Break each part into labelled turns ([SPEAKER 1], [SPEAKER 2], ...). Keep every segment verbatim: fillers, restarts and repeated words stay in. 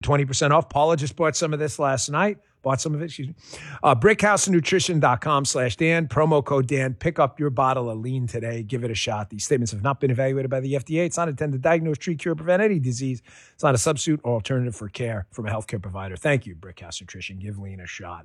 [SPEAKER 1] twenty percent off. Paula just bought some of this last night. Bought some of it, excuse me. Uh, brickhousenutrition.com slash Dan. Promo code Dan. Pick up your bottle of lean today. Give it a shot. These statements have not been evaluated by the F D A. It's not intended to diagnose, treat, cure, or prevent any disease. It's not a substitute or alternative for care from a healthcare provider. Thank you, Brickhouse Nutrition. Give lean a shot.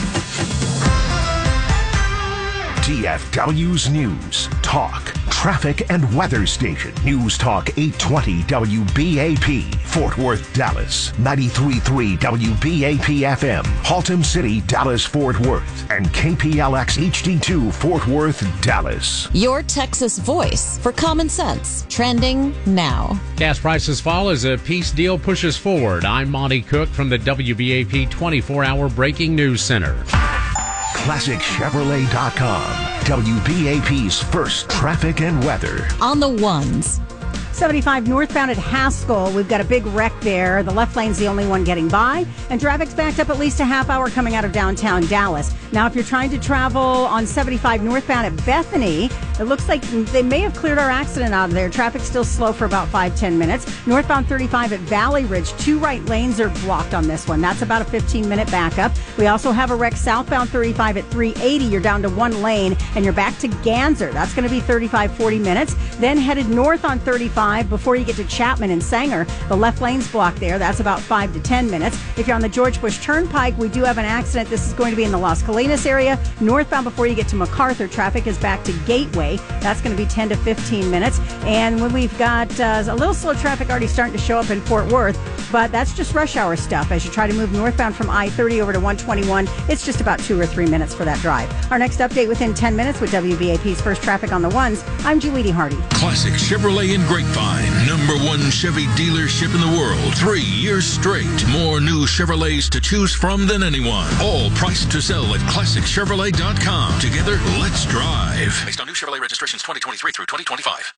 [SPEAKER 2] D F W's News, Talk, Traffic and Weather Station. News Talk eight twenty W B A P, Fort Worth, Dallas. ninety-three point three W B A P F M, Haltom City, Dallas, Fort Worth. And K P L X H D two, Fort Worth, Dallas.
[SPEAKER 3] Your Texas voice for common sense. Trending now.
[SPEAKER 4] Gas prices fall as a peace deal pushes forward. I'm Monty Cook from the W B A P twenty-four hour Breaking News Center.
[SPEAKER 2] Classic Chevrolet dot com, W B A P's first traffic and weather.
[SPEAKER 3] On the ones.
[SPEAKER 5] seventy-five northbound at Haskell. We've got a big wreck there. The left lane's the only one getting by, and traffic's backed up at least a half hour coming out of downtown Dallas. Now, if you're trying to travel on seventy-five northbound at Bethany, it looks like they may have cleared our accident out of there. Traffic's still slow for about five, ten minutes. Northbound thirty-five at Valley Ridge, two right lanes are blocked on this one. That's about a fifteen minute backup. We also have a wreck southbound thirty-five at three eighty. You're down to one lane, and you're back to Ganser. That's going to be thirty-five, forty minutes. Then headed north on thirty-five before you get to Chapman and Sanger. The left lane's blocked there. That's about five to ten minutes. If you're on the George Bush Turnpike, we do have an accident. This is going to be in the Las Colinas area. Northbound before you get to MacArthur, traffic is back to Gateway. That's going to be ten to fifteen minutes. And when we've got uh, a little slow traffic already starting to show up in Fort Worth, but that's just rush hour stuff. As you try to move northbound from I thirty over to one twenty-one, it's just about two or three minutes for that drive. Our next update within ten minutes with W B A P's first traffic on the ones. I'm Julie Hardy.
[SPEAKER 6] Classic Chevrolet in Grapevine, number one Chevy dealership in the world, three years straight. More new Chevrolets to choose from than anyone. All priced to sell at classic chevrolet dot com. Together, let's drive. Based on new Chevrolet registrations twenty twenty-three through twenty twenty-five.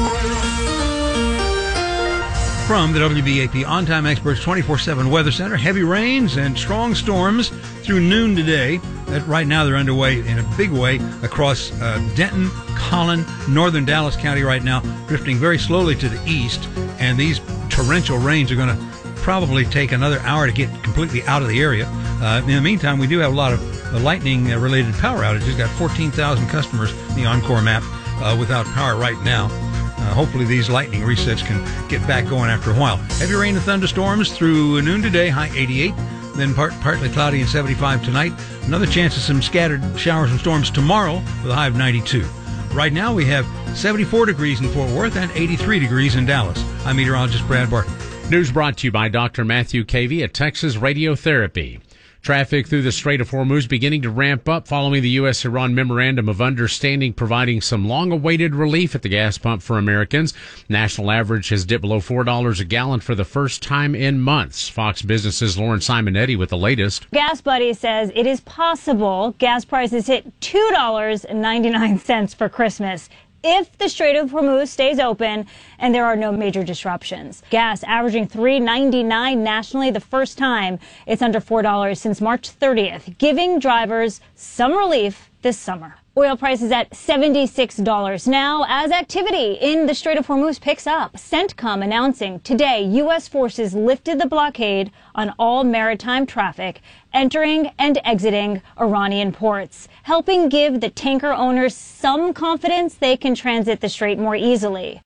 [SPEAKER 7] From the W B A P On-Time Experts twenty-four seven Weather Center, heavy rains and strong storms through noon today. That right now they're underway in a big way across uh, Denton, Collin, northern Dallas County right now, drifting very slowly to the east. And these torrential rains are going to probably take another hour to get completely out of the area. Uh, in the meantime, we do have a lot of uh, lightning-related power outages. Got fourteen thousand customers in the Encore map uh, without power right now. Uh, hopefully these lightning resets can get back going after a while. Heavy rain and thunderstorms through noon today, high eighty-eight. Then part, partly cloudy and seventy-five tonight. Another chance of some scattered showers and storms tomorrow with a high of ninety-two. Right now we have seventy-four degrees in Fort Worth and eighty-three degrees in Dallas. I'm meteorologist Brad Barton.
[SPEAKER 4] News brought to you by Doctor Matthew Cavey at Texas Radiotherapy. Traffic through the Strait of Hormuz beginning to ramp up following the U S Iran Memorandum of Understanding providing some long-awaited relief at the gas pump for Americans. National average has dipped below four dollars a gallon for the first time in months. Fox Business's Lauren Simonetti with the latest.
[SPEAKER 8] Gas Buddy says it is possible gas prices hit two dollars and ninety-nine cents for Christmas if the Strait of Hormuz stays open and there are no major disruptions. Gas averaging three ninety-nine nationally, the first time it's under four dollars since March thirtieth, giving drivers some relief this summer. Oil prices at seventy-six dollars now as activity in the Strait of Hormuz picks up. CENTCOM announcing today U S forces lifted the blockade on all maritime traffic entering and exiting Iranian ports, helping give the tanker owners some confidence they can transit the strait more easily.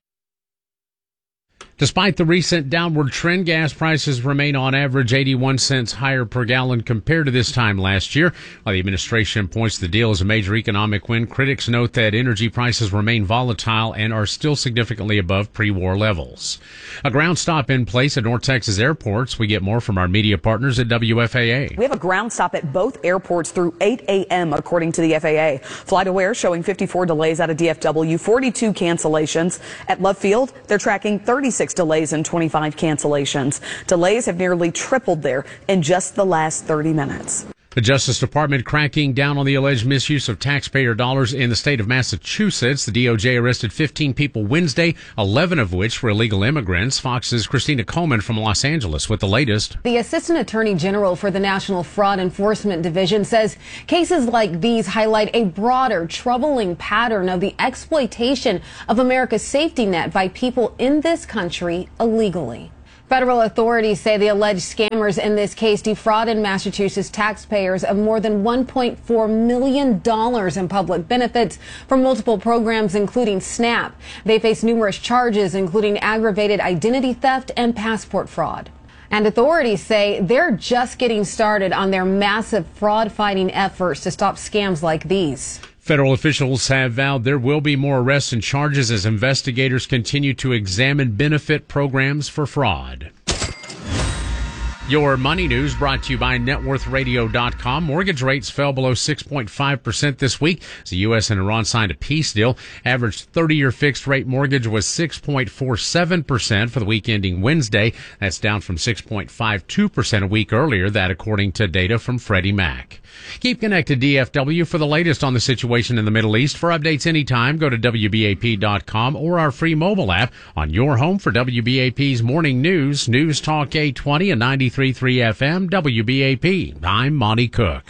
[SPEAKER 4] Despite the recent downward trend, gas prices remain on average eighty-one cents higher per gallon compared to this time last year. While the administration points to the deal as a major economic win, critics note that energy prices remain volatile and are still significantly above pre-war levels. A ground stop in place at North Texas airports. We get more from our media partners at W F A A.
[SPEAKER 9] We have a ground stop at both airports through eight a.m. according to the F A A. FlightAware showing fifty-four delays out of D F W, forty-two cancellations. At Love Field, they're tracking thirty-six delays and twenty-five cancellations. Delays have nearly tripled there in just the last thirty minutes.
[SPEAKER 4] The Justice Department cracking down on the alleged misuse of taxpayer dollars in the state of Massachusetts. The D O J arrested fifteen people Wednesday, eleven of which were illegal immigrants. Fox's Christina Coleman from Los Angeles with the latest.
[SPEAKER 10] The Assistant Attorney General for the National Fraud Enforcement Division says cases like these highlight a broader, troubling pattern of the exploitation of America's safety net by people in this country illegally. Federal authorities say the alleged scammers in this case defrauded Massachusetts taxpayers of more than one point four million dollars in public benefits from multiple programs, including SNAP. They face numerous charges, including aggravated identity theft and passport fraud. And authorities say they're just getting started on their massive fraud-fighting efforts to stop scams like these.
[SPEAKER 4] Federal officials have vowed there will be more arrests and charges as investigators continue to examine benefit programs for fraud. Your money news brought to you by net worth radio dot com. Mortgage rates fell below six point five percent this week as the U S and Iran signed a peace deal. Average thirty-year fixed rate mortgage was six point four seven percent for the week ending Wednesday. That's down from six point five two percent a week earlier, that according to data from Freddie Mac. Keep connected D F W for the latest on the situation in the Middle East. For updates anytime, go to W B A P dot com or our free mobile app on your home for W B A P's morning news. News Talk eight twenty and ninety-three point three F M, W B A P. I'm Monty Cook.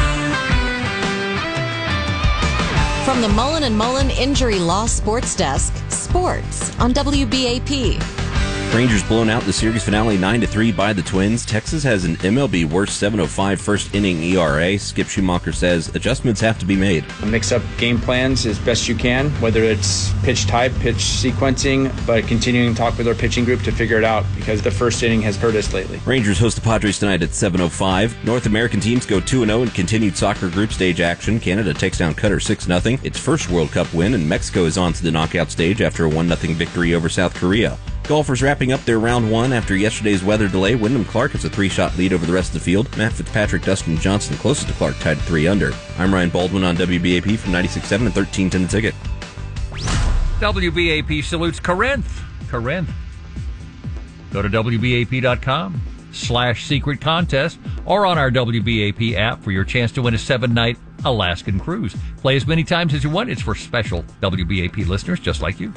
[SPEAKER 3] From the Mullen and Mullen Injury Law Sports Desk, sports on W B A P.
[SPEAKER 11] Rangers blown out the series finale nine to three by the Twins. Texas has an M L B worst seven oh five first inning E R A. Skip Schumacher says adjustments have to be made.
[SPEAKER 12] Mix up game plans as best you can, whether it's pitch type, pitch sequencing, but continuing to talk with our pitching group to figure it out because the first inning has hurt us lately.
[SPEAKER 11] Rangers host the Padres tonight at seven oh five. North American teams go two and oh in continued soccer group stage action. Canada takes down Qatar six nothing. Its first World Cup win, and Mexico is on to the knockout stage after a one nothing victory over South Korea. Golfers wrapping up their round one after yesterday's weather delay. Wyndham Clark has a three-shot lead over the rest of the field. Matt Fitzpatrick, Dustin Johnson closest to Clark, tied at three under. I'm Ryan Baldwin on W B A P from ninety-six point seven and thirteen ten The Ticket.
[SPEAKER 13] W B A P salutes Corinth. Corinth. Go to W B A P dot com slash secret contest or on our W B A P app for your chance to win a seven-night Alaskan cruise. Play as many times as you want. It's for special W B A P listeners just like you.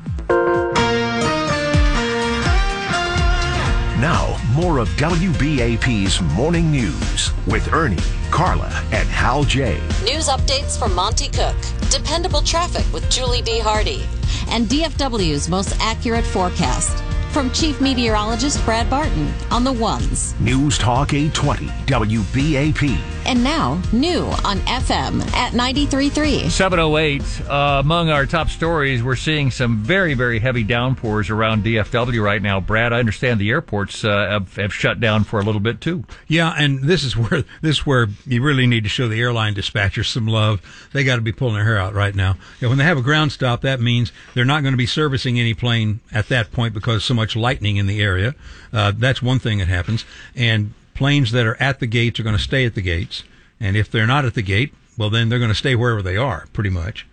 [SPEAKER 2] Now, more of W B A P's Morning News with Ernie, Carla, and Hal J.
[SPEAKER 3] News updates from Monty Cook, dependable traffic with Julie D. Hardy, and D F W's most accurate forecast. From Chief Meteorologist Brad Barton on the ones.
[SPEAKER 2] News Talk eight twenty, W B A P.
[SPEAKER 3] And now, new on F M at ninety-three point three.
[SPEAKER 13] seven oh eight. Uh, among our top stories, we're seeing some very, very heavy downpours around D F W right now. Brad, I understand the airports uh, have, have shut down for a little bit, too.
[SPEAKER 7] Yeah, and this is where this is where you really need to show the airline dispatchers some love. They got to be pulling their hair out right now. Yeah, when they have a ground stop, that means they're not going to be servicing any plane at that point because so much lightning in the area. Uh, that's one thing that happens. And planes that are at the gates are going to stay at the gates. And if they're not at the gate, well, then they're going to stay wherever they are, pretty much.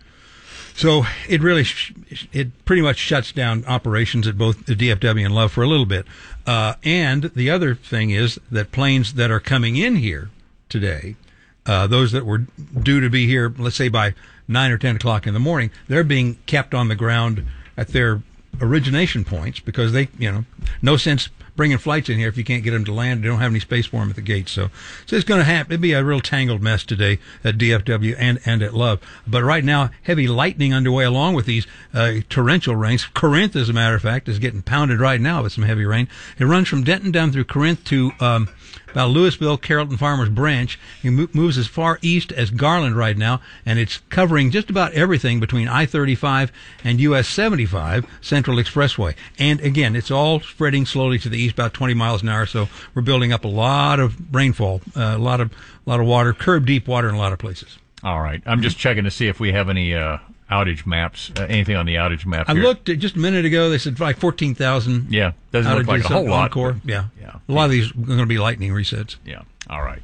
[SPEAKER 7] So it really, sh- it pretty much shuts down operations at both the D F W and Love for a little bit. Uh, and the other thing is that planes that are coming in here today, uh, those that were due to be here, let's say by nine or ten o'clock in the morning, they're being kept on the ground at their origination points because they, you know, no sense bringing flights in here if you can't get them to land. They don't have any space for them at the gate. So, so it's going to happen. It'll be a real tangled mess today at D F W and, and at Love. But right now, heavy lightning underway along with these uh, torrential rains. Corinth, as a matter of fact, is getting pounded right now with some heavy rain. It runs from Denton down through Corinth to um, about Louisville, Carrollton Farmers Branch. It mo- moves as far east as Garland right now, and it's covering just about everything between I thirty-five and U S seventy-five, Central Expressway. And again, it's all spreading slowly to the east, about twenty miles an hour. So we're building up a lot of rainfall, uh, a lot of a lot of water, curb deep water in a lot of places.
[SPEAKER 13] All right, I'm just checking to see if we have any uh, outage maps, uh, anything on the outage map.
[SPEAKER 7] I
[SPEAKER 13] here.
[SPEAKER 7] looked at just a minute ago. They said like fourteen thousand.
[SPEAKER 13] Yeah, doesn't look like a whole lot.
[SPEAKER 7] Encore. Yeah,
[SPEAKER 13] yeah.
[SPEAKER 7] A lot of these are going to be lightning resets.
[SPEAKER 13] Yeah. All right.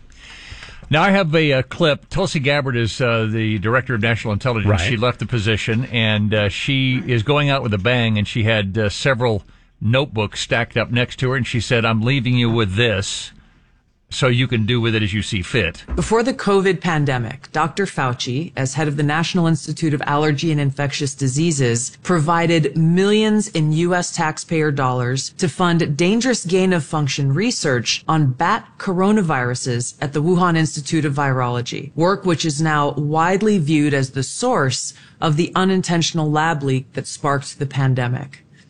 [SPEAKER 13] Now I have a, a clip. Tulsi Gabbard is uh, the director of national intelligence.
[SPEAKER 7] Right.
[SPEAKER 13] She left the position, and uh, she is going out with a bang. And she had uh, several notebooks stacked up next to her, and she said, "I'm leaving you with this, so you can do with it as you see fit."
[SPEAKER 14] Before the COVID pandemic, Doctor Fauci, as head of the National Institute of Allergy and Infectious Diseases, provided millions in U S taxpayer dollars to fund dangerous gain-of-function research on bat coronaviruses at the Wuhan Institute of Virology, work which is now widely viewed as the source of the unintentional lab leak that sparked the pandemic.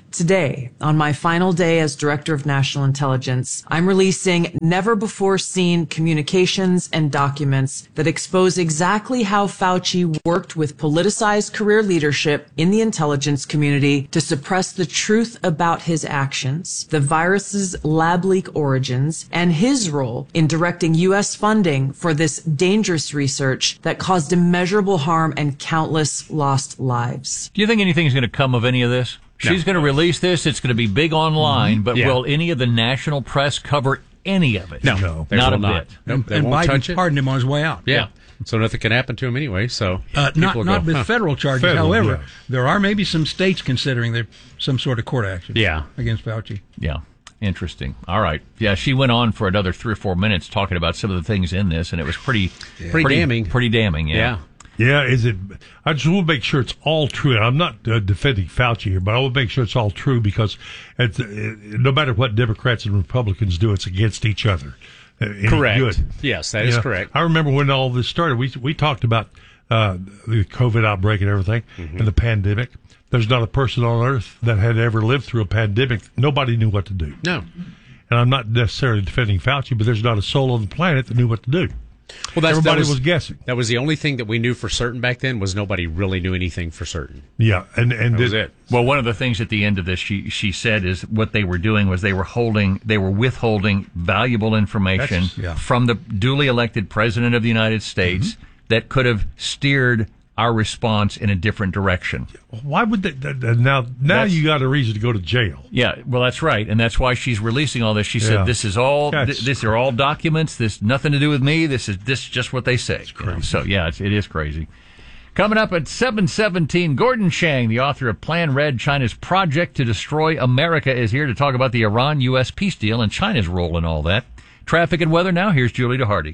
[SPEAKER 14] Today, on my final day as Director of National Intelligence, I'm releasing never-before-seen communications and documents that expose exactly how Fauci worked with politicized career leadership in the intelligence community to suppress the truth about his actions, the virus's lab leak origins, and his role in directing U S funding for this dangerous research that caused immeasurable harm and countless lost lives.
[SPEAKER 13] Do you think anything's going to come of any of this?
[SPEAKER 14] No.
[SPEAKER 13] She's going to release this. It's going to be big online,
[SPEAKER 4] Mm-hmm.
[SPEAKER 13] but
[SPEAKER 4] Yeah.
[SPEAKER 13] will any of the national press cover any of it?
[SPEAKER 4] No, no, they
[SPEAKER 13] not
[SPEAKER 4] will
[SPEAKER 13] a
[SPEAKER 4] not.
[SPEAKER 13] bit.
[SPEAKER 4] Nope, they
[SPEAKER 7] and
[SPEAKER 4] won't
[SPEAKER 7] Biden
[SPEAKER 4] touch it.
[SPEAKER 7] pardoned him on his way out.
[SPEAKER 4] Yeah. So nothing can happen to him anyway. So
[SPEAKER 7] Uh,
[SPEAKER 4] people
[SPEAKER 7] not
[SPEAKER 4] will
[SPEAKER 7] not
[SPEAKER 4] go,
[SPEAKER 7] with
[SPEAKER 4] huh.
[SPEAKER 7] federal charges.
[SPEAKER 4] Federal,
[SPEAKER 7] However,
[SPEAKER 4] yeah.
[SPEAKER 7] there are maybe some states considering there some sort of court action.
[SPEAKER 13] Yeah.
[SPEAKER 7] against Fauci.
[SPEAKER 13] Yeah. Interesting. All right. Yeah, she went on for another three or four minutes talking about some of the things in this, and it was pretty,
[SPEAKER 4] Pretty damning.
[SPEAKER 13] Pretty damning, yeah.
[SPEAKER 15] Yeah, is it? I just want to make sure it's all true. I'm not uh, defending Fauci here, but I want to make sure it's all true because it's, uh, no matter what Democrats and Republicans do, it's against each other. Uh, any
[SPEAKER 4] Correct.
[SPEAKER 15] Good.
[SPEAKER 4] Yes, that
[SPEAKER 15] You
[SPEAKER 4] is
[SPEAKER 15] know,
[SPEAKER 4] correct.
[SPEAKER 15] I remember when all this started. We we talked about uh, the COVID outbreak and everything,
[SPEAKER 4] Mm-hmm.
[SPEAKER 15] and the pandemic. There's not a person on earth that had ever lived through a pandemic. Nobody knew what to do.
[SPEAKER 4] No.
[SPEAKER 15] And I'm not necessarily defending Fauci, but there's not a soul on the planet that knew what to do.
[SPEAKER 4] Well, that's,
[SPEAKER 15] Everybody
[SPEAKER 4] that
[SPEAKER 15] was, guessing.
[SPEAKER 4] That was the only thing that we knew for certain back then. Was nobody really knew anything for certain.
[SPEAKER 15] Yeah, and and
[SPEAKER 4] that was it.
[SPEAKER 13] Well, one of the things at the end of this, she she said, is what they were doing was they were holding, they were withholding valuable information
[SPEAKER 7] That's- yeah.
[SPEAKER 13] from the duly elected president of the United States
[SPEAKER 4] Mm-hmm.
[SPEAKER 13] that could have steered our response in a different direction.
[SPEAKER 15] Why would they? th- th- Now, now
[SPEAKER 13] That's-
[SPEAKER 15] you got a reason to go to jail.
[SPEAKER 13] Yeah, well, that's right, and that's why she's releasing all this. She
[SPEAKER 15] Yeah.
[SPEAKER 13] said, "This is all.
[SPEAKER 15] That's
[SPEAKER 13] Th- these are all documents. This nothing to do with me. This is this is just what they say." You know, so yeah, it's, it is crazy. Coming up at seven seventeen, Gordon Chang, the author of Plan Red, China's project to destroy America, is here to talk about the Iran-U S peace deal and China's role in all that. Traffic and weather now. Here's Julie DeHardy.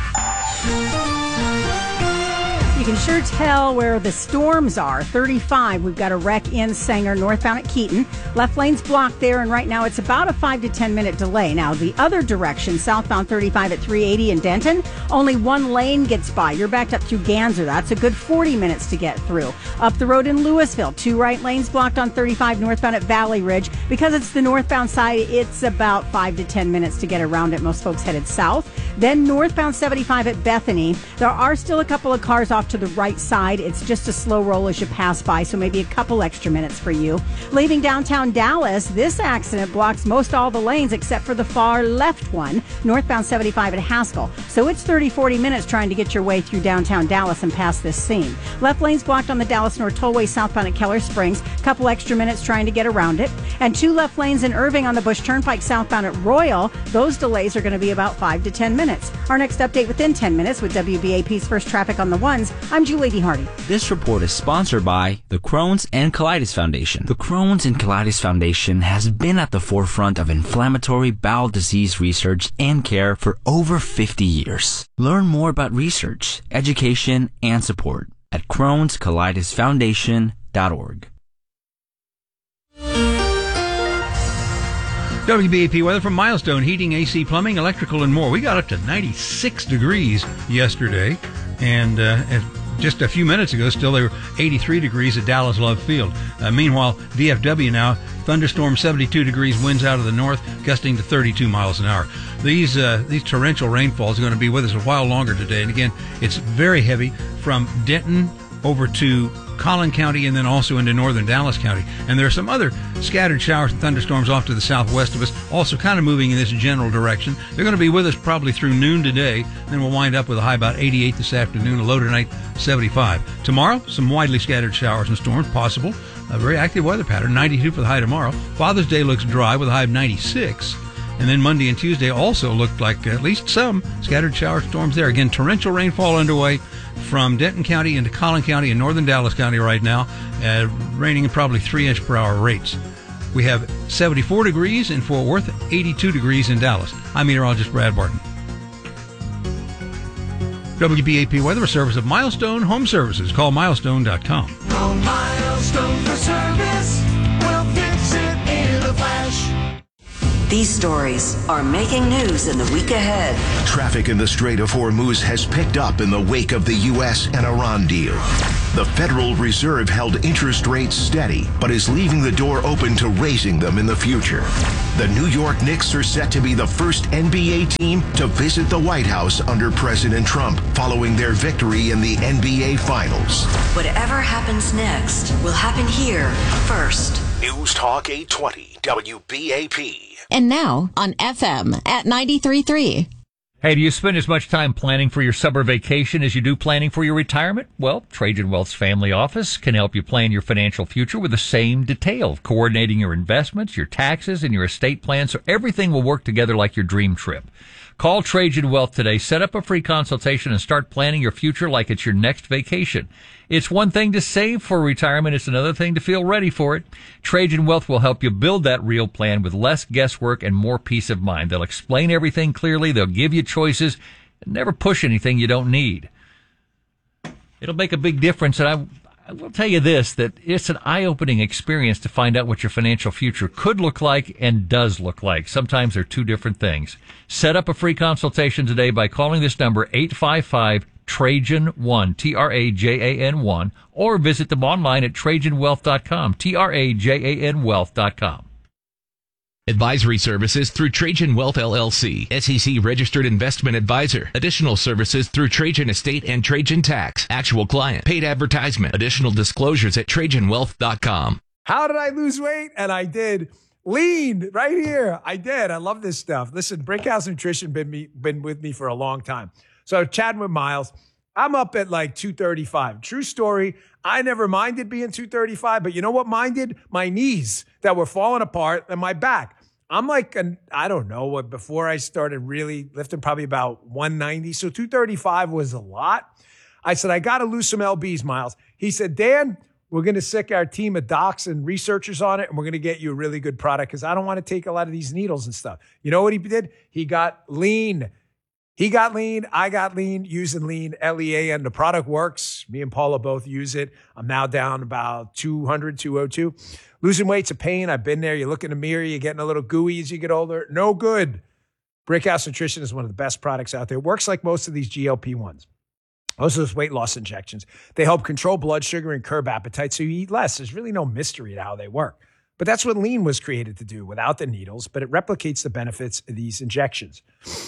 [SPEAKER 5] You can sure tell where the storms are. thirty-five, we've got a wreck in Sanger, northbound at Keaton. Left lane's blocked there, and right now it's about a five to ten minute delay. Now, the other direction, southbound thirty-five at three eighty in Denton, only one lane gets by. You're backed up through Ganser. That's a good forty minutes to get through. Up the road in Louisville, two right lanes blocked on thirty-five northbound at Valley Ridge. Because it's the northbound side, it's about five to ten minutes to get around it. Most folks headed south. Then northbound seventy-five at Bethany. There are still a couple of cars off to the right side. It's just a slow roll as you pass by, so maybe a couple extra minutes for you. Leaving downtown Dallas, this accident blocks most all the lanes except for the far left one, northbound seventy-five at Haskell. So it's thirty, forty minutes trying to get your way through downtown Dallas and past this scene. Left lane's blocked on the Dallas North Tollway southbound at Keller Springs. Couple extra minutes trying to get around it. And two left lanes in Irving on the Bush Turnpike southbound at Royal. Those delays are going to be about five to ten minutes. Our next update within ten minutes with W B A P's First Traffic on the Ones. I'm Julie DeHardy.
[SPEAKER 16] This report is sponsored by the Crohn's and Colitis Foundation. The Crohn's and Colitis Foundation has been at the forefront of inflammatory bowel disease research and care for over fifty years. Learn more about research, education, and support at crohns colitis foundation dot org.
[SPEAKER 7] W B A P weather from Milestone Heating, A C Plumbing, Electrical, and more. We got up to ninety-six degrees yesterday, and uh, just a few minutes ago, still they were eighty-three degrees at Dallas Love Field. Uh, meanwhile, D F W now, thunderstorm seventy-two degrees, winds out of the north, gusting to thirty-two miles an hour. These uh, these torrential rainfalls are going to be with us a while longer today, and again, it's very heavy from Denton over to Collin County and then also into northern Dallas County. And there are some other scattered showers and thunderstorms off to the southwest of us, also kind of moving in this general direction. They're going to be with us probably through noon today, then we'll wind up with a high about eighty-eight this afternoon, a low tonight seventy-five. Tomorrow, some widely scattered showers and storms possible. A very active weather pattern, ninety-two for the high tomorrow. Father's Day looks dry with a high of ninety-six. And then Monday and Tuesday also looked like at least some scattered shower storms there. Again, torrential rainfall underway from Denton County into Collin County and northern Dallas County right now, uh, raining at probably three inch per hour rates. We have seventy-four degrees in Fort Worth, eighty-two degrees in Dallas. I'm meteorologist Brad Barton. W B A P weather, a service of Milestone Home Services. Call milestone dot com.
[SPEAKER 17] Call Milestone for service. We'll fix it in a flash.
[SPEAKER 18] The
[SPEAKER 17] These stories are making news in the week ahead.
[SPEAKER 2] Traffic in the Strait of Hormuz has picked up in the wake of the U S and Iran deal. The Federal Reserve held interest rates steady, but is leaving the door open to raising them in the future. The New York Knicks are set to be the first N B A team to visit the White House under President Trump following their victory in the N B A Finals.
[SPEAKER 17] Whatever happens next will happen here first.
[SPEAKER 2] News Talk eight twenty W B A P.
[SPEAKER 3] And now on F M at ninety-three point three.
[SPEAKER 13] Hey, do you spend as much time planning for your summer vacation as you do planning for your retirement? Well, Trajan Wealth's family office can help you plan your financial future with the same detail, coordinating your investments, your taxes, and your estate plan so everything will work together like your dream trip. Call Trajan Wealth today, set up a free consultation, and start planning your future like it's your next vacation. It's one thing to save for retirement. It's another thing to feel ready for it. Trajan Wealth will help you build that real plan with less guesswork and more peace of mind. They'll explain everything clearly. They'll give you choices and never push anything you don't need. It'll make a big difference. And I, I will tell you this, that it's an eye-opening experience to find out what your financial future could look like and does look like. Sometimes they're two different things. Set up a free consultation today by calling this number, eight five five Trajan one, T R A J A N one, or visit them online at trajan wealth dot com, T R A J A N wealth dot com.
[SPEAKER 18] Advisory services through Trajan Wealth L L C, S E C registered investment advisor. Additional services through Trajan Estate and Trajan Tax. Actual client. Paid advertisement. Additional disclosures at trajan wealth dot com.
[SPEAKER 1] How did I lose weight? And I did. Lean right here. I did. I love this stuff. Listen, Brickhouse Nutrition been me been with me for a long time. So chatting with Miles, I'm up at like two thirty-five. True story. I never minded being two thirty-five, but you know what minded? My knees that were falling apart and my back. I'm like, an, I don't know what, before I started really lifting, probably about one ninety. So two thirty-five was a lot. I said, I got to lose some L Bs, Miles. He said, Dan, we're going to sick our team of docs and researchers on it, and we're going to get you a really good product because I don't want to take a lot of these needles and stuff. You know what he did? He got lean. He got lean. I got lean using lean, L E A N. The product works. Me and Paula both use it. I'm now down about two hundred, two oh two. Losing weight's a pain. I've been there. You look in the mirror, you're getting a little gooey as you get older. No good. Brickhouse Nutrition is one of the best products out there. It works like most of these G L P ones. Most of those weight loss injections. They help control blood sugar and curb appetite so you eat less. There's really no mystery to how they work. But that's what lean was created to do without the needles, but it replicates the benefits of these injections.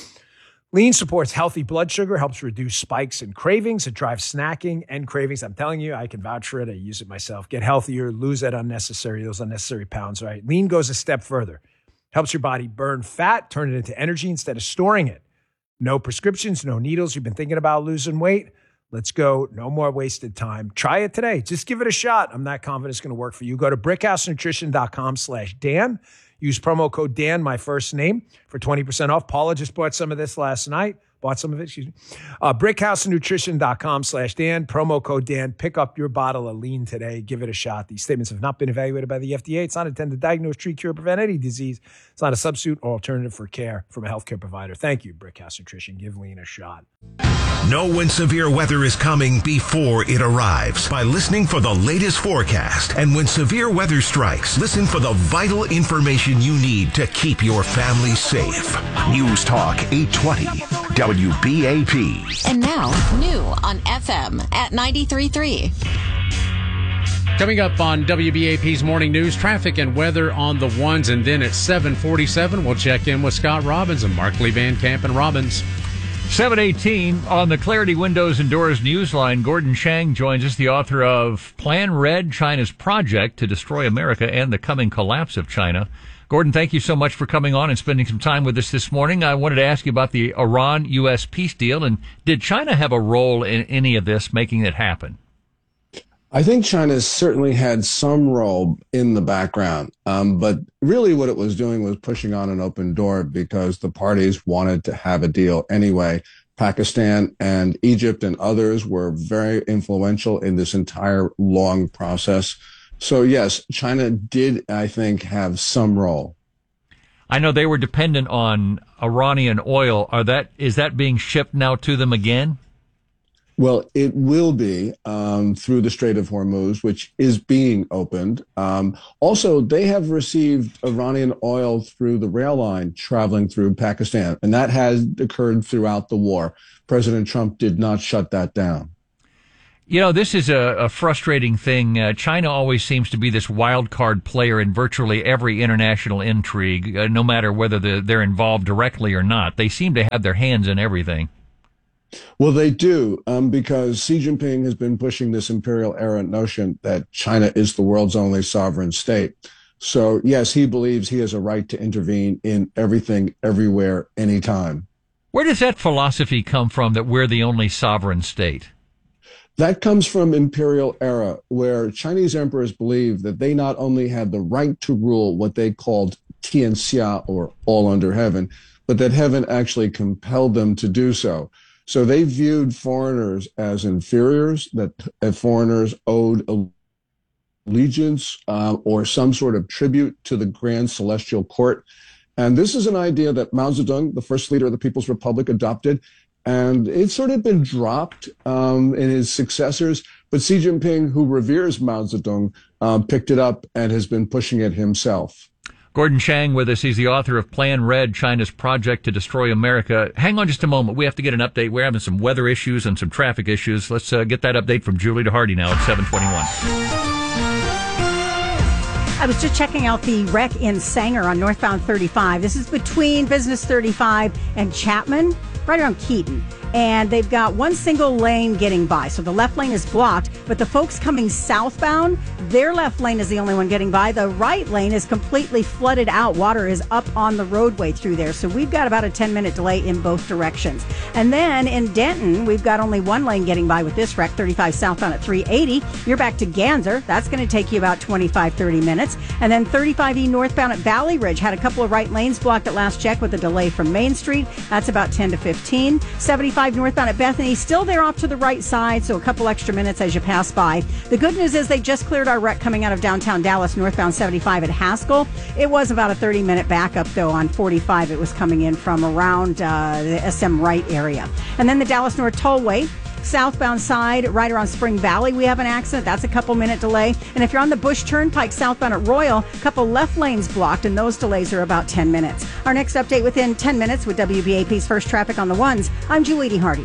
[SPEAKER 1] Lean supports healthy blood sugar, helps reduce spikes and cravings. It drives snacking and cravings. I'm telling you, I can vouch for it. I use it myself. Get healthier, lose that unnecessary, those unnecessary pounds, right? Lean goes a step further. Helps your body burn fat, turn it into energy instead of storing it. No prescriptions, no needles. You've been thinking about losing weight? Let's go. No more wasted time. Try it today. Just give it a shot. I'm not confident it's going to work for you. Go to brickhouse nutrition dot com slash Dan. Use promo code Dan, my first name, for twenty percent off. Paula just bought some of this last night. Bought some of it, excuse me. Uh, brickhouse nutrition dot com slash Dan. Promo code Dan. Pick up your bottle of lean today. Give it a shot. These statements have not been evaluated by the F D A. It's not intended to diagnose, treat, cure, prevent any disease. It's not a substitute or alternative for care from a healthcare provider. Thank you, Brickhouse Nutrition. Give lean a shot.
[SPEAKER 2] Know when severe weather is coming before it arrives by listening for the latest forecast. And when severe weather strikes, listen for the vital information you need to keep your family safe. News Talk eight twenty W B A P.
[SPEAKER 3] And now, new on F M at ninety-three point three.
[SPEAKER 4] Coming up on W B A P's Morning News, traffic and weather on the ones, and then at seven forty-seven, we'll check in with Scott Robbins and Markley Van Camp and Robbins.
[SPEAKER 13] seven eighteen on the Clarity Windows and Doors Newsline. Gordon Chang joins us, the author of Plan Red, China's Project to Destroy America and the Coming Collapse of China. Gordon, thank you so much for coming on and spending some time with us this morning. I wanted to ask you about the Iran U S peace deal, and did China have a role in any of this making it happen?
[SPEAKER 19] I think China certainly had some role in the background, um, but really what it was doing was pushing on an open door because the parties wanted to have a deal anyway. Pakistan and Egypt and others were very influential in this entire long process. So, yes, China did, I think, have some role.
[SPEAKER 13] I know they were dependent on Iranian oil. Are that is that being shipped now to them again?
[SPEAKER 19] Well, it will be um, through the Strait of Hormuz, which is being opened. Um, also, they have received Iranian oil through the rail line traveling through Pakistan, and that has occurred throughout the war. President Trump did not shut that down.
[SPEAKER 13] You know, this is a, a frustrating thing. Uh, China always seems to be this wild card player in virtually every international intrigue, uh, no matter whether the, they're involved directly or not. They seem to have their hands in everything.
[SPEAKER 19] Well, they do, um, because Xi Jinping has been pushing this imperial era notion that China is the world's only sovereign state. So, yes, he believes he has a right to intervene in everything, everywhere, anytime.
[SPEAKER 13] Where does that philosophy come from that we're the only sovereign state?
[SPEAKER 19] That comes from imperial era, where Chinese emperors believed that they not only had the right to rule what they called Tianxia, or all under heaven, but that heaven actually compelled them to do so. So they viewed foreigners as inferiors, that uh, foreigners owed allegiance uh, or some sort of tribute to the grand celestial court. And this is an idea that Mao Zedong, the first leader of the People's Republic, adopted. And it's sort of been dropped um, in his successors. But Xi Jinping, who reveres Mao Zedong, uh, picked it up and has been pushing it himself.
[SPEAKER 13] Gordon Chang with us. He's the author of Plan Red, China's Project to Destroy America. Hang on just a moment. We have to get an update. We're having some weather issues and some traffic issues. Let's uh, get that update from Julie DeHardy now at seven twenty-one.
[SPEAKER 5] I was just checking out the wreck in Sanger on northbound thirty-five. This is between Business thirty-five and Chapman, right around Keaton. And they've got one single lane getting by. So the left lane is blocked, but the folks coming southbound, their left lane is the only one getting by. The right lane is completely flooded out. Water is up on the roadway through there. So we've got about a ten minute delay in both directions. And then in Denton, we've got only one lane getting by with this wreck, thirty-five southbound at three eighty. You're back to Ganser. That's going to take you about twenty-five, thirty minutes. And then thirty-five E northbound at Valley Ridge had a couple of right lanes blocked at last check with a delay from Main Street. That's about ten to fifteen. seventy-five northbound at Bethany, still there off to the right side, so a couple extra minutes as you pass by. The good news is they just cleared our wreck coming out of downtown Dallas, northbound seventy-five at Haskell. It was about a thirty minute backup, though, on forty-five. It was coming in from around uh, the S M Wright area. And then the Dallas North Tollway, southbound side, right around Spring Valley, we have an accident. That's a couple minute delay. And if you're on the Bush Turnpike southbound at Royal, a couple left lanes blocked, and those delays are about ten minutes. Our next update within ten minutes with W B A P's First Traffic on the Ones. I'm Julie DeHardy.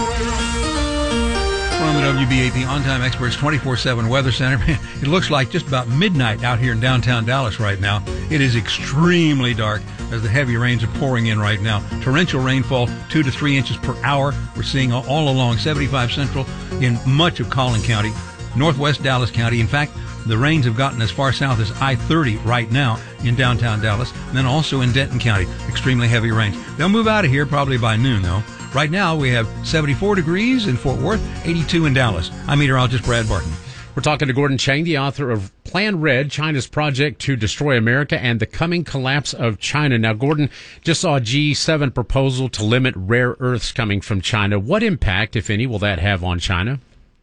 [SPEAKER 7] From the W B A P On Time Experts twenty-four seven Weather Center. It looks like just about midnight out here in downtown Dallas right now. It is extremely dark as the heavy rains are pouring in right now. Torrential rainfall, two to three inches per hour. We're seeing all, all along seventy-five Central in much of Collin County, northwest Dallas County. In fact, the rains have gotten as far south as I thirty right now in downtown Dallas, and then also in Denton County, extremely heavy rains. They'll move out of here probably by noon, though. Right now, we have seventy-four degrees in Fort Worth, eighty-two in Dallas. I'm meteorologist Brad Barton.
[SPEAKER 4] We're talking to Gordon Chang, the author of Plan Red, China's Project to Destroy America and the Coming Collapse of China. Now, Gordon, just saw a G seven proposal to limit rare earths coming from China. What impact, if any, will that have on China?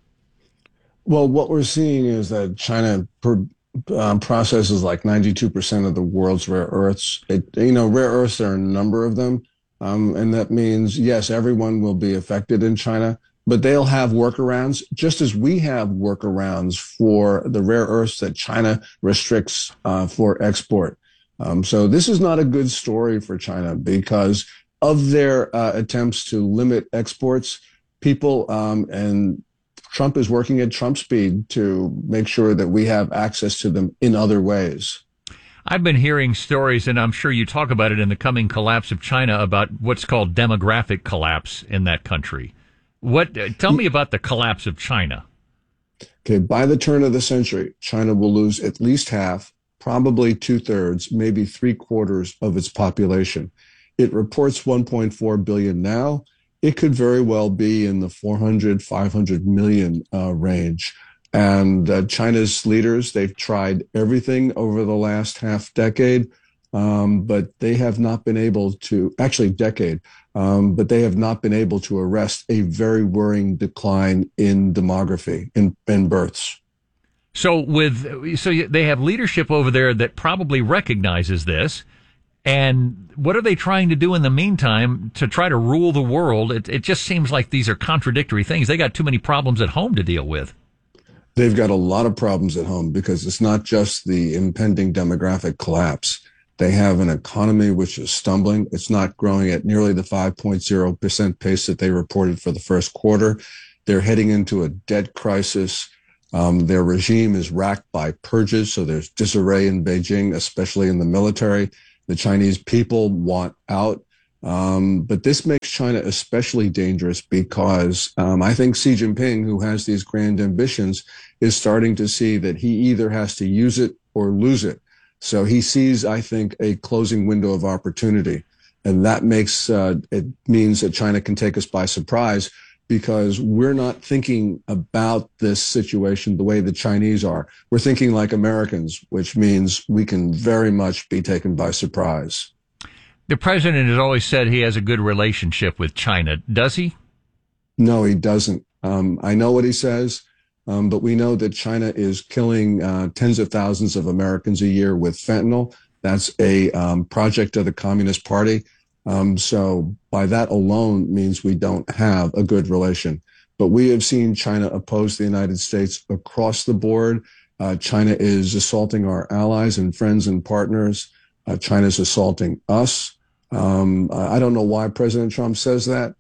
[SPEAKER 19] Well, what we're seeing is that China per, um, processes like ninety-two percent of the world's rare earths. It, you know, rare earths, there are a number of them. Um, and that means, yes, everyone will be affected in China, but they'll have workarounds, just as we have workarounds for the rare earths that China restricts uh, for export. Um, so this is not a good story for China because of their uh, attempts to limit exports. People um, and Trump is working at Trump speed to make sure that we have access to them in other ways.
[SPEAKER 13] I've been hearing stories, and I'm sure you talk about it in the Coming Collapse of China, about what's called demographic collapse in that country. What? Uh, tell me about the collapse of China.
[SPEAKER 19] Okay, by the turn of the century, China will lose at least half, probably two-thirds, maybe three-quarters of its population. It reports one point four billion now. It could very well be in the four hundred, five hundred million uh, range. And uh, China's leaders, they've tried everything over the last half decade, um, but they have not been able to, actually decade, um, but they have not been able to arrest a very worrying decline in demography, in, in births.
[SPEAKER 13] So with so they have leadership over there that probably recognizes this. And what are they trying to do in the meantime to try to rule the world? It, it just seems like these are contradictory things. They got too many problems at home to deal with.
[SPEAKER 19] They've got a lot of problems at home because it's not just the impending demographic collapse. They have an economy which is stumbling. It's not growing at nearly the five point zero percent pace that they reported for the first quarter. They're heading into a debt crisis. Um, their regime is racked by purges, so there's disarray in Beijing, especially in the military. The Chinese people want out. Um, but this makes China especially dangerous because um, I think Xi Jinping, who has these grand ambitions, is starting to see that he either has to use it or lose it. So he sees, I think, a closing window of opportunity. And that makes, uh, it means that China can take us by surprise because we're not thinking about this situation the way the Chinese are. We're thinking like Americans, which means we can very much be taken by surprise.
[SPEAKER 13] The president has always said he has a good relationship with China. Does he?
[SPEAKER 19] No, he doesn't. Um, I know what he says, um, but we know that China is killing uh, tens of thousands of Americans a year with fentanyl. That's a um, project of the Communist Party. Um, so by that alone means we don't have a good relation. But we have seen China oppose the United States across the board. Uh, China is assaulting our allies and friends and partners. Uh, China is assaulting us. Um, I don't know why President Trump says that.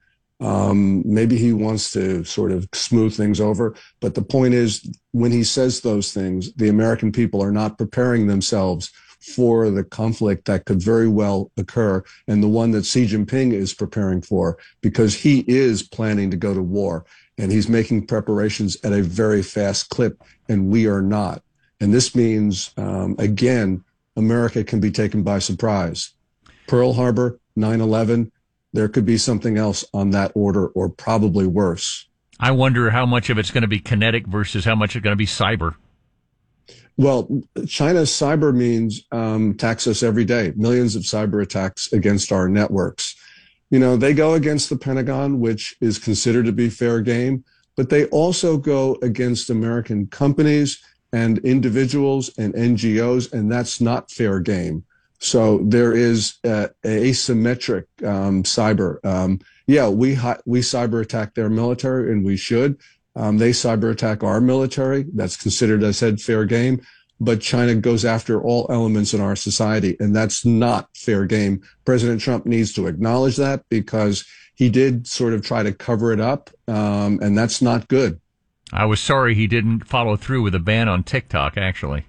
[SPEAKER 19] Um, maybe he wants to sort of smooth things over. But the point is, when he says those things, the American people are not preparing themselves for the conflict that could very well occur, and the one that Xi Jinping is preparing for, because he is planning to go to war, and he's making preparations at a very fast clip, and we are not. And this means, um, again, America can be taken by surprise. Pearl Harbor, nine eleven, there could be something else on that order, or probably worse.
[SPEAKER 13] I wonder how much of it's going to be kinetic versus how much it's going to be cyber.
[SPEAKER 19] Well, China's cyber means um, attacks us every day, millions of cyber attacks against our networks. You know, they go against the Pentagon, which is considered to be fair game, but they also go against American companies and individuals and N G Os, and that's not fair game. So there is uh, asymmetric um, cyber. Um, yeah, we hi- we cyber attack their military, and we should. Um, they cyber attack our military. That's considered, as I said, fair game. But China goes after all elements in our society, and that's not fair game. President Trump needs to acknowledge that because he did sort of try to cover it up, um, and that's not good.
[SPEAKER 13] I was sorry he didn't follow through with a ban on TikTok, actually.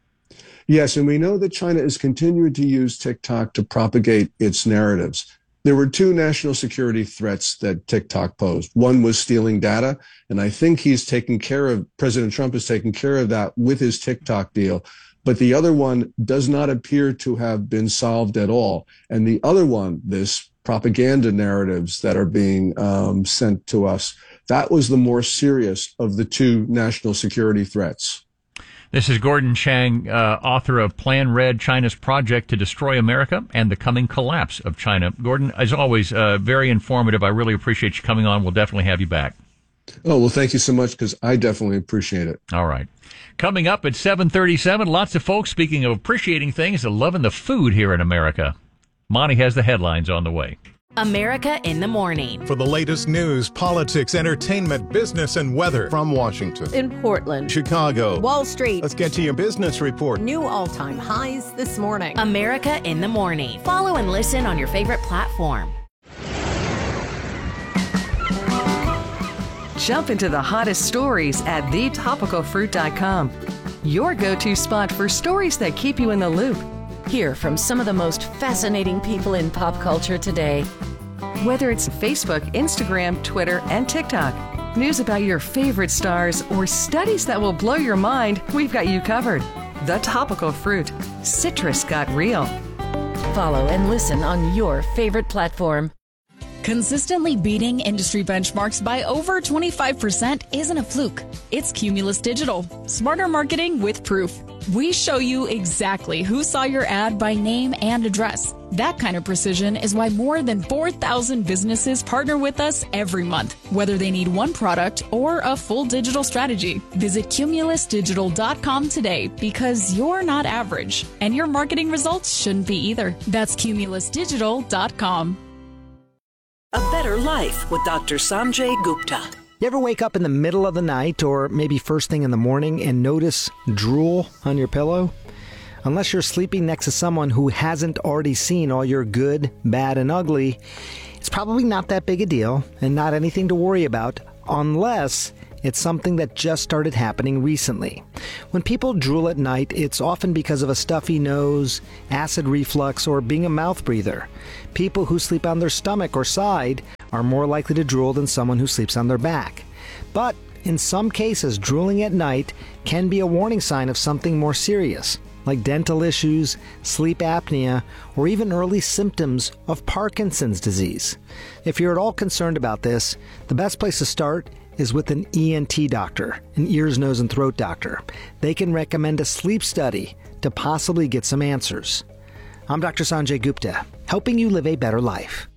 [SPEAKER 19] Yes, and we know that China is continuing to use TikTok to propagate its narratives. There were two national security threats that TikTok posed. One was stealing data, and I think he's taken care of, President Trump has taken care of that with his TikTok deal. But the other one does not appear to have been solved at all. And the other one, this propaganda narratives that are being um, sent to us, that was the more serious of the two national security threats.
[SPEAKER 13] This is Gordon Chang, uh, author of Plan Red, China's Project to Destroy America and the Coming Collapse of China. Gordon, as always, uh, very informative. I really appreciate you coming on. We'll definitely have you back.
[SPEAKER 19] Oh, well, thank you so much, because I definitely appreciate it.
[SPEAKER 13] All right. Coming up at seven thirty-seven, lots of folks, speaking of appreciating things, are loving the food here in America. Monty has the headlines on the way.
[SPEAKER 20] America in the Morning.
[SPEAKER 21] For the latest news, politics, entertainment, business, and weather from Washington,
[SPEAKER 22] in Portland,
[SPEAKER 21] Chicago,
[SPEAKER 22] Wall Street.
[SPEAKER 21] Let's get to your business report.
[SPEAKER 22] New all-time highs this morning.
[SPEAKER 20] America in the Morning. Follow and listen on your favorite platform.
[SPEAKER 23] Jump into the hottest stories at the topical fruit dot com. Your go-to spot for stories that keep you in the loop.
[SPEAKER 20] Hear from some of the most fascinating people in pop culture today.
[SPEAKER 23] Whether it's Facebook, Instagram, Twitter, and TikTok, news about your favorite stars, or studies that will blow your mind, we've got you covered. The Topical Fruit. Citrus got real.
[SPEAKER 20] Follow and listen on your favorite platform.
[SPEAKER 6] Consistently beating industry benchmarks by over twenty-five percent isn't a fluke. It's Cumulus Digital. Smarter marketing with proof. We show you exactly who saw your ad by name and address. That kind of precision is why more than four thousand businesses partner with us every month, whether they need one product or a full digital strategy. Visit cumulus digital dot com today because you're not average, and your marketing results shouldn't be either. That's cumulus digital dot com.
[SPEAKER 8] A Better Life with Doctor Sanjay Gupta.
[SPEAKER 9] You ever wake up in the middle of the night or maybe first thing in the morning and notice drool on your pillow? Unless you're sleeping next to someone who hasn't already seen all your good, bad, and ugly, it's probably not that big a deal and not anything to worry about unless it's something that just started happening recently. When people drool at night, it's often because of a stuffy nose, acid reflux, or being a mouth breather. People who sleep on their stomach or side are more likely to drool than someone who sleeps on their back. But in some cases, drooling at night can be a warning sign of something more serious, like dental issues, sleep apnea, or even early symptoms of Parkinson's disease. If you're at all concerned about this, the best place to start is with an E N T doctor, an ears, nose, and throat doctor. They can recommend a sleep study to possibly get some answers. I'm Doctor Sanjay Gupta, helping you live a better life.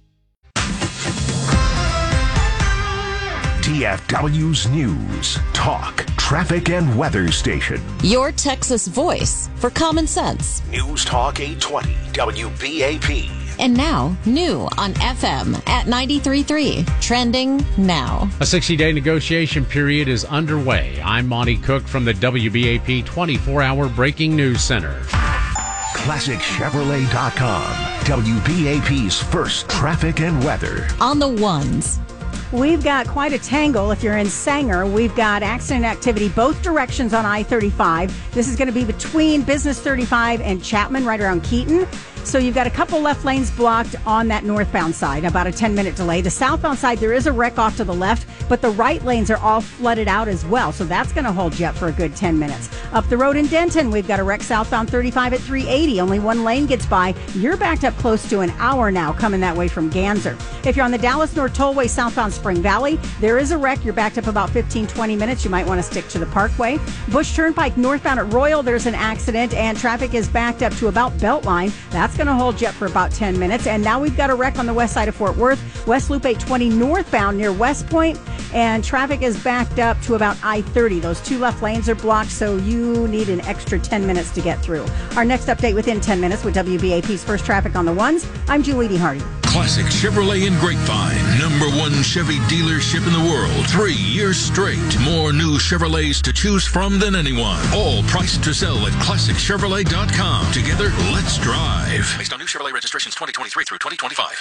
[SPEAKER 2] D F W's News, Talk, Traffic, and Weather Station.
[SPEAKER 3] Your Texas voice for common sense.
[SPEAKER 2] News Talk eight twenty W B A P.
[SPEAKER 3] And now, new on F M at ninety-three point three. Trending now.
[SPEAKER 4] A sixty-day negotiation period is underway. I'm Monty Cook from the W B A P twenty-four hour Breaking News Center.
[SPEAKER 2] Classic Chevrolet dot com. W B A P's first traffic and weather.
[SPEAKER 3] On the ones.
[SPEAKER 5] We've got quite a tangle. If you're in Sanger, we've got accident activity both directions on I thirty-five. This is going to be between Business thirty-five and Chapman, right around Keaton. So you've got a couple left lanes blocked on that northbound side, about a ten-minute delay. The southbound side, there is a wreck off to the left, but the right lanes are all flooded out as well. So that's going to hold you up for a good ten minutes. Up the road in Denton, we've got a wreck southbound thirty-five at three eighty. Only one lane gets by. You're backed up close to an hour now coming that way from Ganser. If you're on the Dallas North Tollway southbound Spring Valley, there is a wreck. You're backed up about fifteen, twenty minutes. You might want to stick to the Parkway. Bush Turnpike northbound at Royal, there's an accident and traffic is backed up to about Beltline. That's going to hold you up for about ten minutes. And now we've got a wreck on the west side of Fort Worth, West Loop eight twenty northbound near West Point, and traffic is backed up to about I thirty. Those two left lanes are blocked, so you need an extra ten minutes to get through. Our next update within ten minutes with W B A P's first traffic on the ones. I'm Julie D. Hardy.
[SPEAKER 24] Classic Chevrolet in Grapevine, number one Chevy dealership in the world, three years straight. More new Chevrolets to choose from than anyone. All priced to sell at classic chevrolet dot com. Together, let's drive.
[SPEAKER 25] Based on new Chevrolet registrations twenty twenty-three through twenty twenty-five.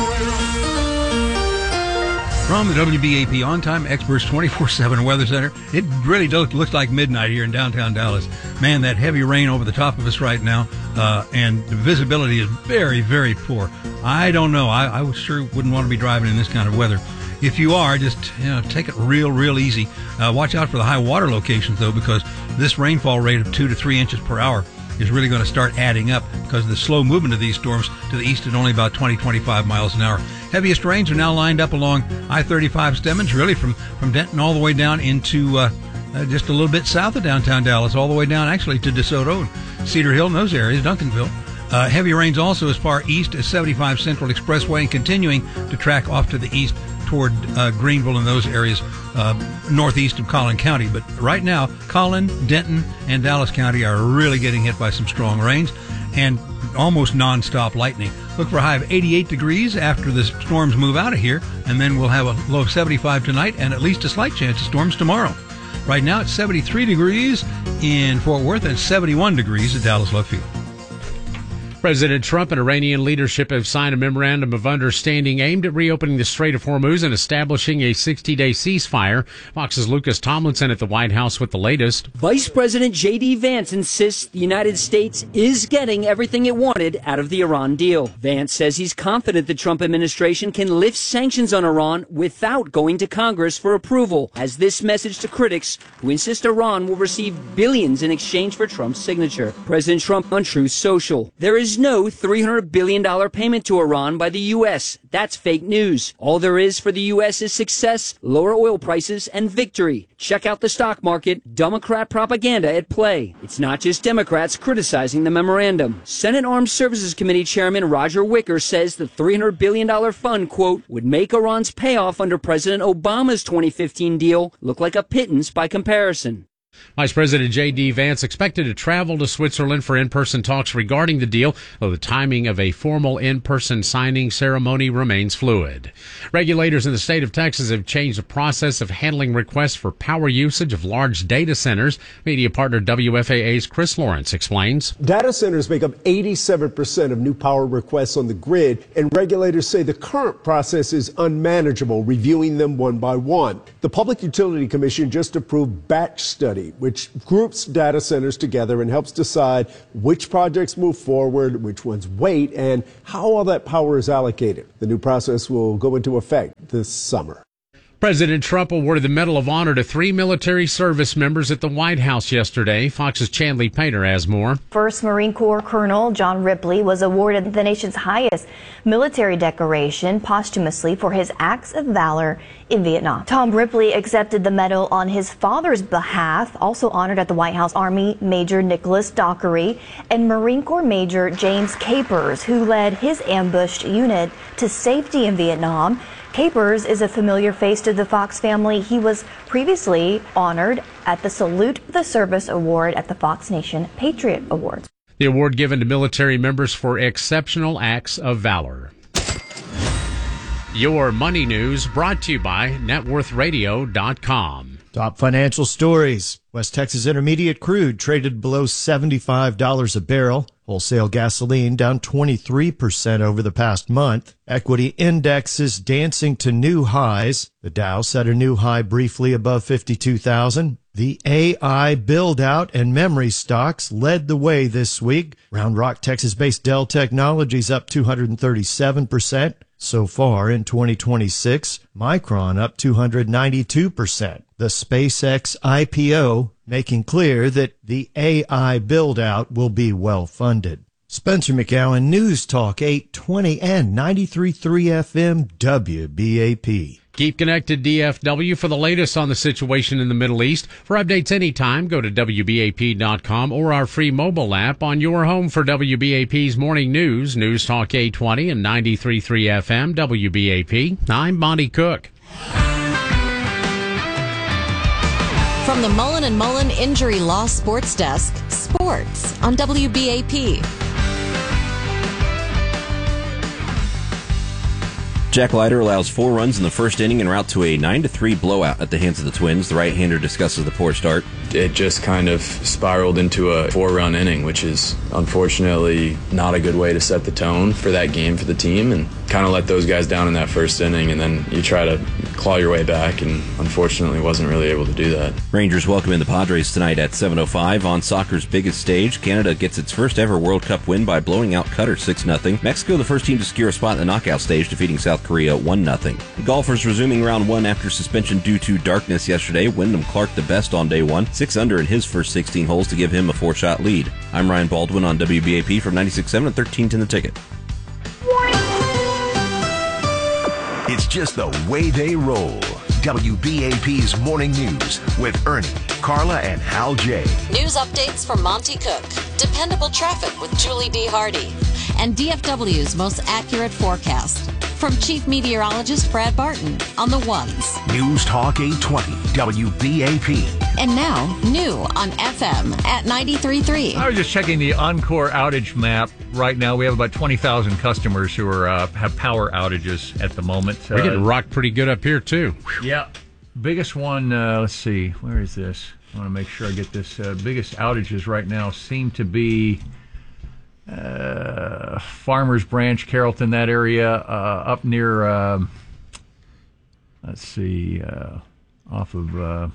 [SPEAKER 7] From the W B A P On Time Experts twenty-four seven Weather Center, it really does, looks like midnight here in downtown Dallas. Man, that heavy rain over the top of us right now, uh, and the visibility is very, very poor. I don't know. I, I sure wouldn't want to be driving in this kind of weather. If you are, just you know, take it real, real easy. Uh, watch out for the high water locations, though, because this rainfall rate of two to three inches per hour is really going to start adding up because of the slow movement of these storms to the east at only about twenty, twenty-five miles an hour. Heaviest rains are now lined up along I thirty-five Stemmons, really from, from Denton all the way down into uh, uh, just a little bit south of downtown Dallas, all the way down actually to DeSoto and Cedar Hill and those areas, Duncanville. Uh, heavy rains also as far east as seventy-five Central Expressway and continuing to track off to the east toward uh, Greenville and those areas uh, northeast of Collin County. But right now, Collin, Denton, and Dallas County are really getting hit by some strong rains and almost nonstop lightning. Look for a high of eighty-eight degrees after the storms move out of here, and then we'll have a low of seventy-five tonight and at least a slight chance of storms tomorrow. Right now, it's seventy-three degrees in Fort Worth and seventy-one degrees at Dallas Love Field.
[SPEAKER 4] President Trump and Iranian leadership have signed a memorandum of understanding aimed at reopening the Strait of Hormuz and establishing a sixty-day ceasefire. Fox's Lucas Tomlinson at the White House with the latest.
[SPEAKER 26] Vice President J D. Vance insists the United States is getting everything it wanted out of the Iran deal. Vance says he's confident the Trump administration can lift sanctions on Iran without going to Congress for approval. Has this message to critics who insist Iran will receive billions in exchange for Trump's signature. President Trump on Truth Social. There is is no three hundred billion dollars payment to Iran by the U S. That's fake news. All there is for the U S is success, lower oil prices, and victory. Check out the stock market. Democrat propaganda at play. It's not just Democrats criticizing the memorandum. Senate Armed Services Committee Chairman Roger Wicker says the three hundred billion dollars fund, quote, would make Iran's payoff under President Obama's twenty fifteen deal look like a pittance by comparison.
[SPEAKER 4] Vice President J D. Vance expected to travel to Switzerland for in-person talks regarding the deal, though the timing of a formal in-person signing ceremony remains fluid. Regulators in the state of Texas have changed the process of handling requests for power usage of large data centers. Media partner W F A A's Chris Lawrence explains.
[SPEAKER 10] Data centers make up eighty-seven percent of new power requests on the grid, and regulators say the current process is unmanageable, reviewing them one by one. The Public Utility Commission just approved Batch Study, which groups data centers together and helps decide which projects move forward, which ones wait, and how all that power is allocated. The new process will go into effect this summer.
[SPEAKER 4] President Trump awarded the Medal of Honor to three military service members at the White House yesterday. Fox's Chandler Painter has more.
[SPEAKER 11] First Marine Corps Colonel John Ripley was awarded the nation's highest military decoration posthumously for his acts of valor in Vietnam. Tom Ripley accepted the medal on his father's behalf. Also honored at the White House, Army Major Nicholas Dockery and Marine Corps Major James Capers, who led his ambushed unit to safety in Vietnam. Capers is a familiar face to the Fox family. He was previously honored at the Salute the Service Award at the Fox Nation Patriot Awards.
[SPEAKER 4] The award given to military members for exceptional acts of valor. Your money news brought to you by net worth radio dot com.
[SPEAKER 12] Top financial stories. West Texas Intermediate crude traded below seventy-five dollars a barrel. Wholesale gasoline down twenty-three percent over the past month. Equity indexes dancing to new highs. The Dow set a new high briefly above fifty-two thousand. The A I build-out and memory stocks led the way this week. Round Rock, Texas-based Dell Technologies up two hundred thirty-seven percent. So far in twenty twenty-six, Micron up two hundred ninety-two percent. The SpaceX I P O making clear that the A I build-out will be well-funded. Spencer McGowan, News Talk eight twenty and ninety-three point three F M W B A P.
[SPEAKER 4] Keep connected, D F W, for the latest on the situation in the Middle East. For updates anytime, go to W B A P dot com or our free mobile app on your home for W B A P's morning news. News Talk eight twenty and ninety-three point three F M, W B A P. I'm Monty Cook.
[SPEAKER 3] From the Mullen and Mullen Injury Law Sports Desk, sports on W B A P.
[SPEAKER 14] Jack Leiter allows four runs in the first inning en route to a nine to three blowout at the hands of the Twins. The right-hander discusses the poor start.
[SPEAKER 15] It just kind of spiraled into a four-run inning, which is unfortunately not a good way to set the tone for that game for the team, and kind of let those guys down in that first inning, and then you try to claw your way back, and unfortunately wasn't really able to do that.
[SPEAKER 14] Rangers welcome in the Padres tonight at seven oh five on soccer's biggest stage. Canada gets its first ever World Cup win by blowing out Qatar six nothing. Mexico, the first team to secure a spot in the knockout stage, defeating South Korea one nothing. Golfers resuming round one after suspension due to darkness yesterday. Wyndham Clark the best on day one, six under in his first sixteen holes to give him a four-shot lead. I'm Ryan Baldwin on W B A P from ninety-six point seven and thirteen ten The Ticket.
[SPEAKER 2] It's just the way they roll. W B A P's Morning News with Ernie, Carla, and Hal J.
[SPEAKER 3] News updates from Monty Cook, dependable traffic with Julie D. Hardy, and D F W's most accurate forecast. From Chief Meteorologist Brad Barton on the ones.
[SPEAKER 2] News Talk eight twenty, W B A P.
[SPEAKER 3] And now, new on F M at ninety-three point three.
[SPEAKER 13] I was just checking the Encore outage map. Right now, we have about twenty thousand customers who are uh, have power outages at the moment.
[SPEAKER 4] We're
[SPEAKER 13] uh,
[SPEAKER 4] getting rocked pretty good up here, too.
[SPEAKER 13] Yeah. Biggest one, uh, let's see, where is this? I want to make sure I get this. Uh, biggest outages right now seem to be uh, Farmers Branch, Carrollton, that area, uh, up near, uh, let's see, uh, off of... Uh,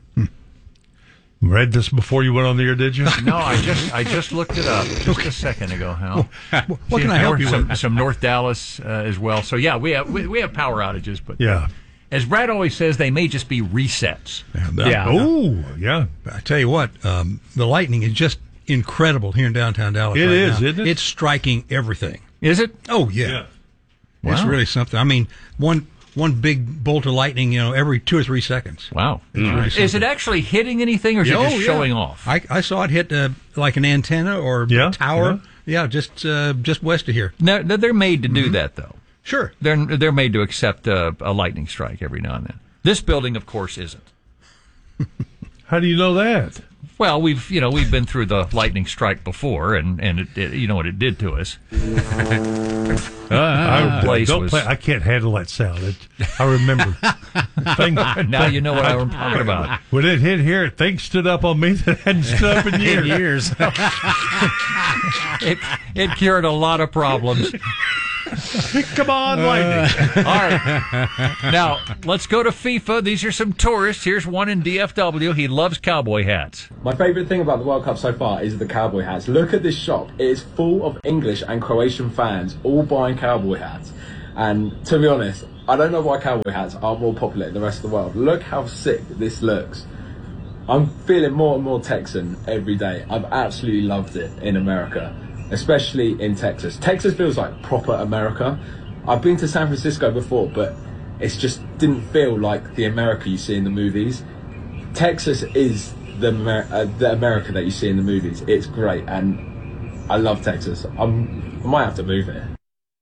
[SPEAKER 7] Read this before you went on the air, did you?
[SPEAKER 13] No, I just I just looked it up just a second ago, Hal.
[SPEAKER 7] What, what can I help you
[SPEAKER 13] some,
[SPEAKER 7] with?
[SPEAKER 13] Some North Dallas uh, as well. So yeah, we have we, we have power outages, but
[SPEAKER 7] yeah,
[SPEAKER 13] uh, as Brad always says, they may just be resets.
[SPEAKER 7] Yeah. That, yeah. Oh, yeah. I tell you what, um, the lightning is just incredible here in downtown Dallas.
[SPEAKER 1] It
[SPEAKER 7] right
[SPEAKER 1] is,
[SPEAKER 7] now.
[SPEAKER 1] isn't it?
[SPEAKER 7] It's striking everything.
[SPEAKER 13] Is it?
[SPEAKER 7] Oh yeah,
[SPEAKER 1] Yeah.
[SPEAKER 7] it's
[SPEAKER 13] Wow.
[SPEAKER 7] really something. I mean, one one big bolt of lightning, you know, every two or three seconds.
[SPEAKER 13] Wow.
[SPEAKER 7] It's really
[SPEAKER 13] Is it
[SPEAKER 7] something.
[SPEAKER 13] actually hitting anything, or is
[SPEAKER 7] Oh,
[SPEAKER 13] it just
[SPEAKER 7] yeah.
[SPEAKER 13] showing off?
[SPEAKER 7] I, I saw it hit uh, like an antenna or
[SPEAKER 1] Yeah,
[SPEAKER 7] tower. Yeah, just uh, just west of here.
[SPEAKER 13] Now, they're made to do
[SPEAKER 7] Mm-hmm.
[SPEAKER 13] that, though.
[SPEAKER 7] Sure.
[SPEAKER 13] They're they're made to accept a, a lightning strike every now and then. This building, of course, isn't.
[SPEAKER 1] How do you know that?
[SPEAKER 13] Well, we've you know we've been through the lightning strike before, and and it, it, you know what it did to us.
[SPEAKER 1] I,
[SPEAKER 13] place
[SPEAKER 1] don't
[SPEAKER 13] was-
[SPEAKER 1] play, I can't handle that sound. It, I remember. Thing-
[SPEAKER 13] Now you know what I'm talking about.
[SPEAKER 1] When it hit here, things stood up on me that hadn't stood up in years.
[SPEAKER 4] years.
[SPEAKER 13] It it cured a lot of problems.
[SPEAKER 1] Come on, lightning.
[SPEAKER 13] All right. Now, let's go to FIFA. These are some tourists. Here's one in D F W. He loves cowboy hats.
[SPEAKER 16] My favourite thing about the World Cup so far is the cowboy hats. Look at this shop. It is full of English and Croatian fans all buying cowboy hats. And to be honest, I don't know why cowboy hats aren't more popular in the rest of the world. Look how sick this looks. I'm feeling more and more Texan every day. I've absolutely loved it in America, especially in Texas. Texas feels like proper America. I've been to San Francisco before, but it's just didn't feel like the America you see in the movies. Texas is the Amer- uh, the America that you see in the movies. It's great, and I love Texas. I'm, I might have to move here.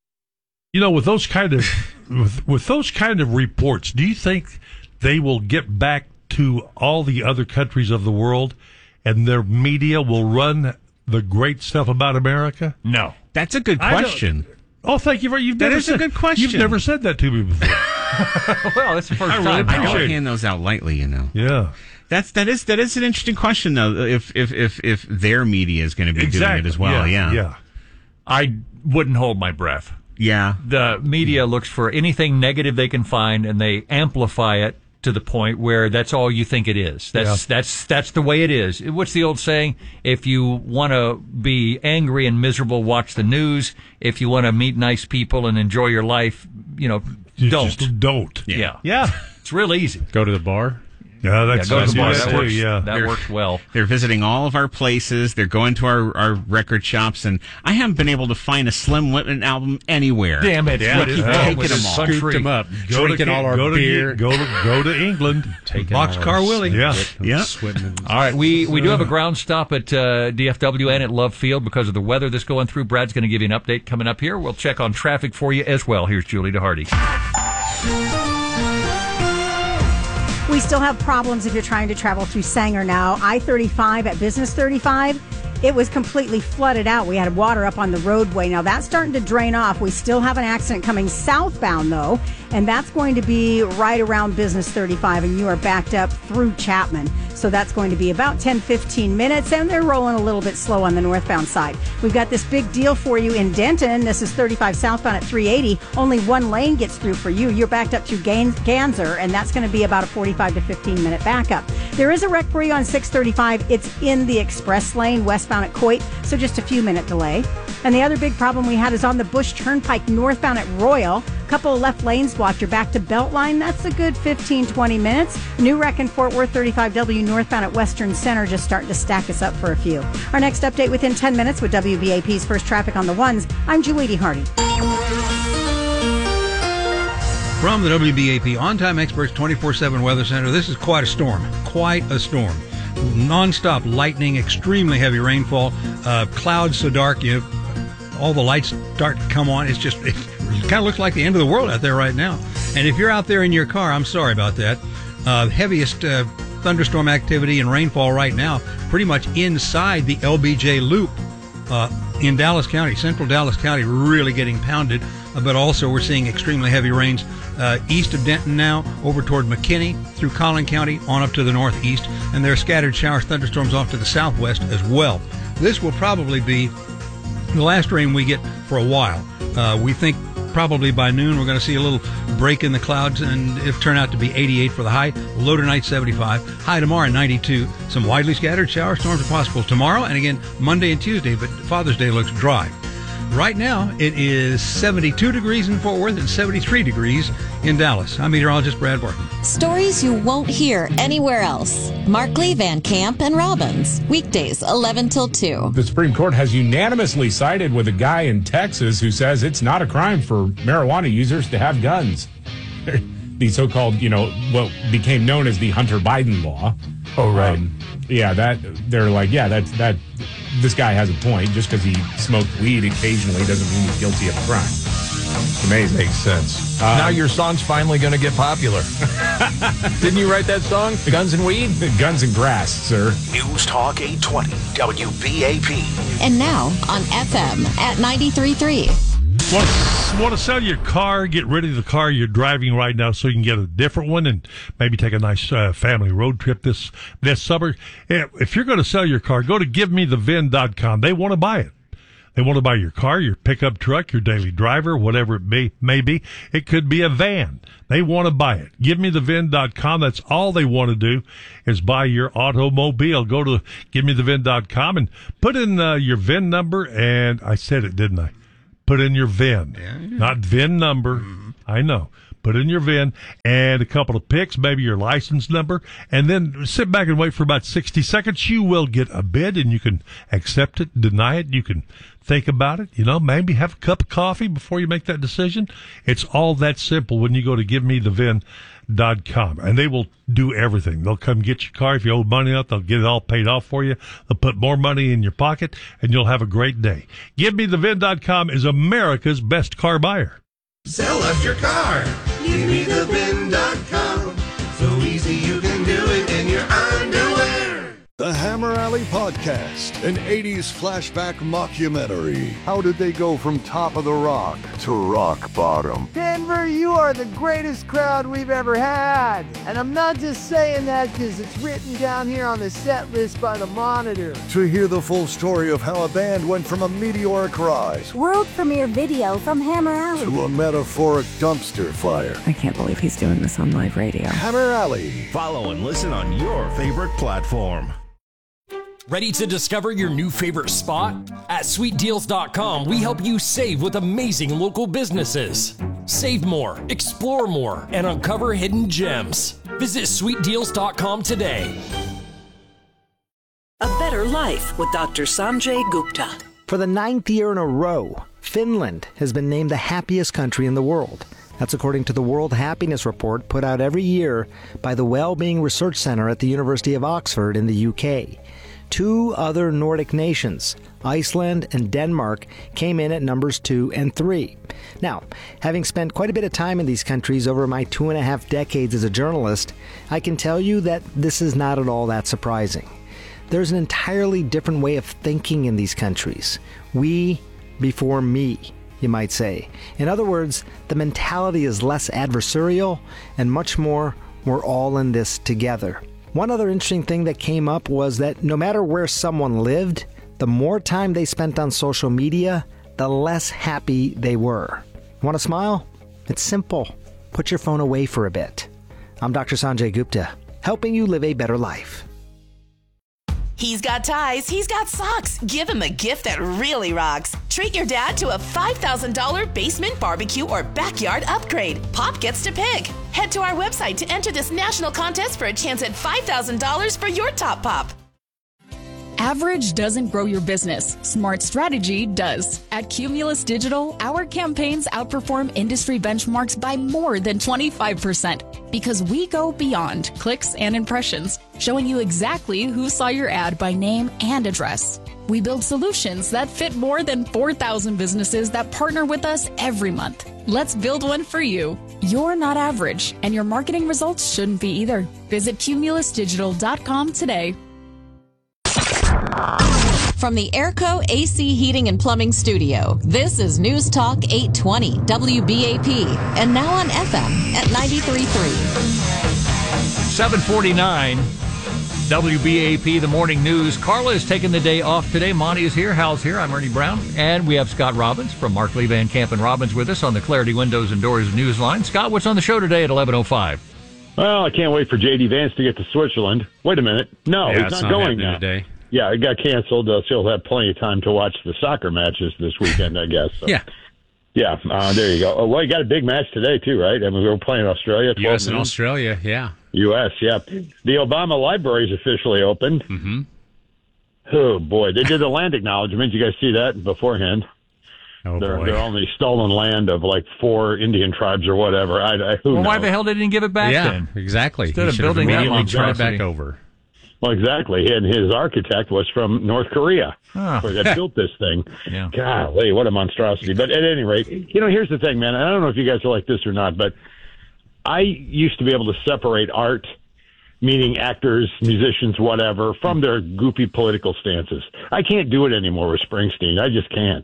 [SPEAKER 1] You know, with those kind of with, with those kind of reports, do you think they will get back to all the other countries of the world, and their media will run the great stuff about America?
[SPEAKER 13] No.
[SPEAKER 4] That's a good
[SPEAKER 1] I don't-
[SPEAKER 4] question.
[SPEAKER 1] Oh, thank you very. You've
[SPEAKER 4] That
[SPEAKER 1] never
[SPEAKER 4] is a
[SPEAKER 1] said,
[SPEAKER 4] good question.
[SPEAKER 1] You've never said that to me before.
[SPEAKER 13] Well, it's the first
[SPEAKER 1] I really
[SPEAKER 13] time.
[SPEAKER 4] I don't
[SPEAKER 1] appreciate it.
[SPEAKER 4] hand those out lightly, you know.
[SPEAKER 1] Yeah.
[SPEAKER 4] That's that is that is an interesting question though. If if if if their media is going to be doing
[SPEAKER 1] Exactly.
[SPEAKER 4] it as well,
[SPEAKER 1] Yeah,
[SPEAKER 4] yeah,
[SPEAKER 1] yeah.
[SPEAKER 13] I wouldn't hold my breath.
[SPEAKER 4] yeah.
[SPEAKER 13] The media looks for anything negative they can find, and they amplify it to the point where that's all you think it is. That's
[SPEAKER 1] Yeah.
[SPEAKER 13] that's that's the way it is. What's the old saying? If you want to be angry and miserable, watch the news. If you want to meet nice people and enjoy your life, you know,
[SPEAKER 1] You
[SPEAKER 13] don't.
[SPEAKER 1] just don't.
[SPEAKER 13] Yeah.
[SPEAKER 1] Yeah.
[SPEAKER 13] It's real easy.
[SPEAKER 4] Go to the bar.
[SPEAKER 1] Yeah, that's
[SPEAKER 13] Yeah, go to
[SPEAKER 1] that's
[SPEAKER 13] the bar.
[SPEAKER 1] what I
[SPEAKER 13] That
[SPEAKER 1] do,
[SPEAKER 13] works.
[SPEAKER 1] yeah.
[SPEAKER 13] That
[SPEAKER 4] They're-
[SPEAKER 13] works well.
[SPEAKER 4] They're visiting all of our places. They're going to our, our record shops, and I haven't been able to find a Slim Whitman album anywhere.
[SPEAKER 13] Damn it!
[SPEAKER 1] Yeah,
[SPEAKER 13] What
[SPEAKER 1] it
[SPEAKER 13] keep
[SPEAKER 1] is.
[SPEAKER 13] taking
[SPEAKER 1] With
[SPEAKER 13] them
[SPEAKER 1] the
[SPEAKER 13] all.
[SPEAKER 1] country.
[SPEAKER 4] Scooped them up,
[SPEAKER 1] Go
[SPEAKER 4] drinking
[SPEAKER 1] to,
[SPEAKER 4] all our
[SPEAKER 1] go to,
[SPEAKER 4] beer.
[SPEAKER 1] Go to go to England.
[SPEAKER 4] Taking
[SPEAKER 7] Boxcar Willie.
[SPEAKER 1] Yeah.
[SPEAKER 4] Yeah.
[SPEAKER 13] All right, we, we do have a ground stop at uh, D F W and at Love Field because of the weather that's going through. Brad's going to give you an update coming up here. We'll check on traffic for you as well. Here's Julie DeHardy.
[SPEAKER 5] We still have problems if you're trying to travel through Sanger now. I thirty-five at Business thirty-five, it was completely flooded out. We had water up on the roadway. Now that's starting to drain off. We still have an accident coming southbound though, and that's going to be right around Business thirty-five, and you are backed up through Chapman. So that's going to be about ten, fifteen minutes, and they're rolling a little bit slow on the northbound side. We've got this big deal for you in Denton. This is thirty-five southbound at three eighty. Only one lane gets through for you. You're backed up through Gan- Ganser, and that's going to be about a forty-five to fifteen minute backup. There is a wreck for you on six thirty-five. It's in the express lane westbound at Coit, so just a few minute delay. And the other big problem we had is on the Bush Turnpike northbound at Royal. Couple of left lanes blocked. You're back to Beltline. That's a good fifteen, twenty minutes. New wreck in Fort Worth, thirty-five W northbound at Western Center, just starting to stack us up for a few. Our next update within ten minutes with W B A P's First Traffic on the Ones. I'm Julie DeHardy.
[SPEAKER 7] From the W B A P On-Time Experts twenty-four seven Weather Center, this is quite a storm. Quite a storm. Non-stop lightning, extremely heavy rainfall, uh, clouds so dark, you know, all the lights start to come on. It's just, it kind of looks like the end of the world out there right now. And if you're out there in your car, I'm sorry about that. Uh, heaviest uh, thunderstorm activity and rainfall right now, pretty much inside the L B J loop uh, in Dallas County, central Dallas County, really getting pounded. Uh, but also we're seeing extremely heavy rains uh, east of Denton now, over toward McKinney, through Collin County, on up to the northeast. And there are scattered showers, thunderstorms off to the southwest as well. This will probably be the last rain we get for a while. Uh, we think probably by noon we're going to see a little break in the clouds, and it turn out to be eighty-eight for the high. Low tonight seventy-five. High tomorrow ninety-two. Some widely scattered shower storms are possible tomorrow and again Monday and Tuesday, but Father's Day looks dry. Right now it is seventy-two degrees in Fort Worth and seventy-three degrees in Dallas. I'm meteorologist Brad Barton.
[SPEAKER 3] Stories you won't hear anywhere else. Markley, Van Camp, and Robbins. Weekdays, eleven till two.
[SPEAKER 17] The Supreme Court has unanimously sided with a guy in Texas who says it's not a crime for marijuana users to have guns. The so-called, you know, what became known as the Hunter Biden law.
[SPEAKER 1] Oh, right.
[SPEAKER 17] Um, yeah, that they're like, yeah, that's that. This guy has a point. Just because he smoked weed occasionally doesn't mean he's guilty of a crime. It's amazing.
[SPEAKER 1] Makes sense.
[SPEAKER 17] Uh,
[SPEAKER 18] now your song's finally going to get popular. Didn't you write that song? Guns and Weed?
[SPEAKER 17] Guns and Grass, sir.
[SPEAKER 2] News Talk eight twenty W B A P.
[SPEAKER 3] And now on F M at ninety-three point three.
[SPEAKER 1] Want to, want to sell your car, get rid of the car you're driving right now so you can get a different one and maybe take a nice uh, family road trip this this summer? If you're going to sell your car, go to give me the V I N dot com. They want to buy it. They want to buy your car, your pickup truck, your daily driver, whatever it may, may be. It could be a van. They want to buy it. give me the V I N dot com. That's all they want to do is buy your automobile. Go to give me the V I N dot com and put in uh, your V I N number. And I said it, didn't I? Put in your V I N, yeah, yeah. Not V I N number. Mm-hmm. I know. Put in your V I N and a couple of pics, maybe your license number, and then sit back and wait for about sixty seconds. You will get a bid, and you can accept it, deny it. You can think about it. You know, maybe have a cup of coffee before you make that decision. It's all that simple when you go to give me the V I N dot com, and they will do everything. They'll come get your car. If you owe money out, they'll get it all paid off for you. They'll put more money in your pocket, and you'll have a great day. give me the V I N dot com is America's best car buyer.
[SPEAKER 19] Sell us your car. give me the V I N dot com. So easy you can do it in your underwear.
[SPEAKER 21] The Hammer Alley Podcast, an eighties flashback mockumentary. How did they go from top of the rock to rock bottom?
[SPEAKER 22] Denver, you are the greatest crowd we've ever had. And I'm not just saying that because it's written down here on the set list by the Monitor.
[SPEAKER 21] To hear the full story of how a band went from a meteoric rise,
[SPEAKER 23] world premiere video from Hammer Alley,
[SPEAKER 21] to a metaphoric dumpster fire.
[SPEAKER 27] I can't believe he's doing this on live radio.
[SPEAKER 21] Hammer Alley.
[SPEAKER 2] Follow and listen on your favorite platform.
[SPEAKER 28] Ready to discover your new favorite spot? At sweet deals dot com, we help you save with amazing local businesses. Save more, explore more, and uncover hidden gems. Visit sweet deals dot com today.
[SPEAKER 8] A Better Life with Doctor Sanjay Gupta.
[SPEAKER 9] For the ninth year in a row, Finland has been named the happiest country in the world. That's according to the World Happiness Report put out every year by the Wellbeing Research Center at the University of Oxford in the U K. Two other Nordic nations, Iceland and Denmark, came in at numbers two and three. Now, having spent quite a bit of time in these countries over my two and a half decades as a journalist, I can tell you that this is not at all that surprising. There's an entirely different way of thinking in these countries. We before me, you might say. In other words, the mentality is less adversarial and much more, we're all in this together. One other interesting thing that came up was that no matter where someone lived, the more time they spent on social media, the less happy they were. Want to smile? It's simple. Put your phone away for a bit. I'm Doctor Sanjay Gupta, helping you live a better life.
[SPEAKER 29] He's got ties, he's got socks. Give him a gift that really rocks. Treat your dad to a five thousand dollars basement barbecue or backyard upgrade. Pop gets to pick. Head to our website to enter this national contest for a chance at five thousand dollars for your top pop.
[SPEAKER 6] Average doesn't grow your business. Smart strategy does. At Cumulus Digital, our campaigns outperform industry benchmarks by more than twenty-five percent because we go beyond clicks and impressions, showing you exactly who saw your ad by name and address. We build solutions that fit more than four thousand businesses that partner with us every month. Let's build one for you. You're not average, and your marketing results shouldn't be either. Visit cumulus digital dot com today.
[SPEAKER 3] From the Airco A C Heating and Plumbing Studio, this is News Talk eight twenty W B A P, and now on F M at ninety-three point three.
[SPEAKER 13] seven forty-nine W B A P, the morning news. Carla is taking the day off today. Monty is here. Hal's here. I'm Ernie Brown. And we have Scott Robbins from Markley, Van Camp and Robbins with us on the Clarity Windows and Doors news line. Scott, what's on the show today at eleven oh five?
[SPEAKER 30] Well, I can't wait for J D Vance to get to Switzerland. Wait a minute. No,
[SPEAKER 4] yeah,
[SPEAKER 30] he's
[SPEAKER 4] not,
[SPEAKER 30] not going now.
[SPEAKER 4] Today.
[SPEAKER 30] Yeah, it got canceled, uh, so he'll have plenty of time to watch the soccer matches this weekend, I guess. So.
[SPEAKER 4] Yeah.
[SPEAKER 30] Yeah, uh, there you go. Oh, well, you got a big match today, too, right? I mean, we were playing Australia.
[SPEAKER 4] U S and
[SPEAKER 30] noon.
[SPEAKER 4] Australia, yeah.
[SPEAKER 30] U S, yeah. The Obama Library is officially opened.
[SPEAKER 4] Mm-hmm.
[SPEAKER 30] Oh, boy. They did the land acknowledgement. You guys see that beforehand?
[SPEAKER 4] Oh,
[SPEAKER 30] they're,
[SPEAKER 4] boy.
[SPEAKER 30] they're on the stolen land of like four Indian tribes or whatever. I, I, who
[SPEAKER 13] Well, why
[SPEAKER 30] knows?
[SPEAKER 13] the hell didn't he give it back
[SPEAKER 4] Yeah,
[SPEAKER 13] then?
[SPEAKER 4] exactly.
[SPEAKER 13] Instead
[SPEAKER 4] He
[SPEAKER 13] of
[SPEAKER 4] should have
[SPEAKER 13] building that
[SPEAKER 4] immediately turned it
[SPEAKER 13] monstrosity.
[SPEAKER 4] back over.
[SPEAKER 30] Well, exactly. And his architect was from North Korea,
[SPEAKER 13] Oh.
[SPEAKER 30] where they built this thing.
[SPEAKER 13] Yeah.
[SPEAKER 30] Golly, what a monstrosity. But at any rate, you know, here's the thing, man. I don't know if you guys are like this or not, but I used to be able to separate art, meaning actors, musicians, whatever, from their goofy political stances. I can't do it anymore with Springsteen. I just can't.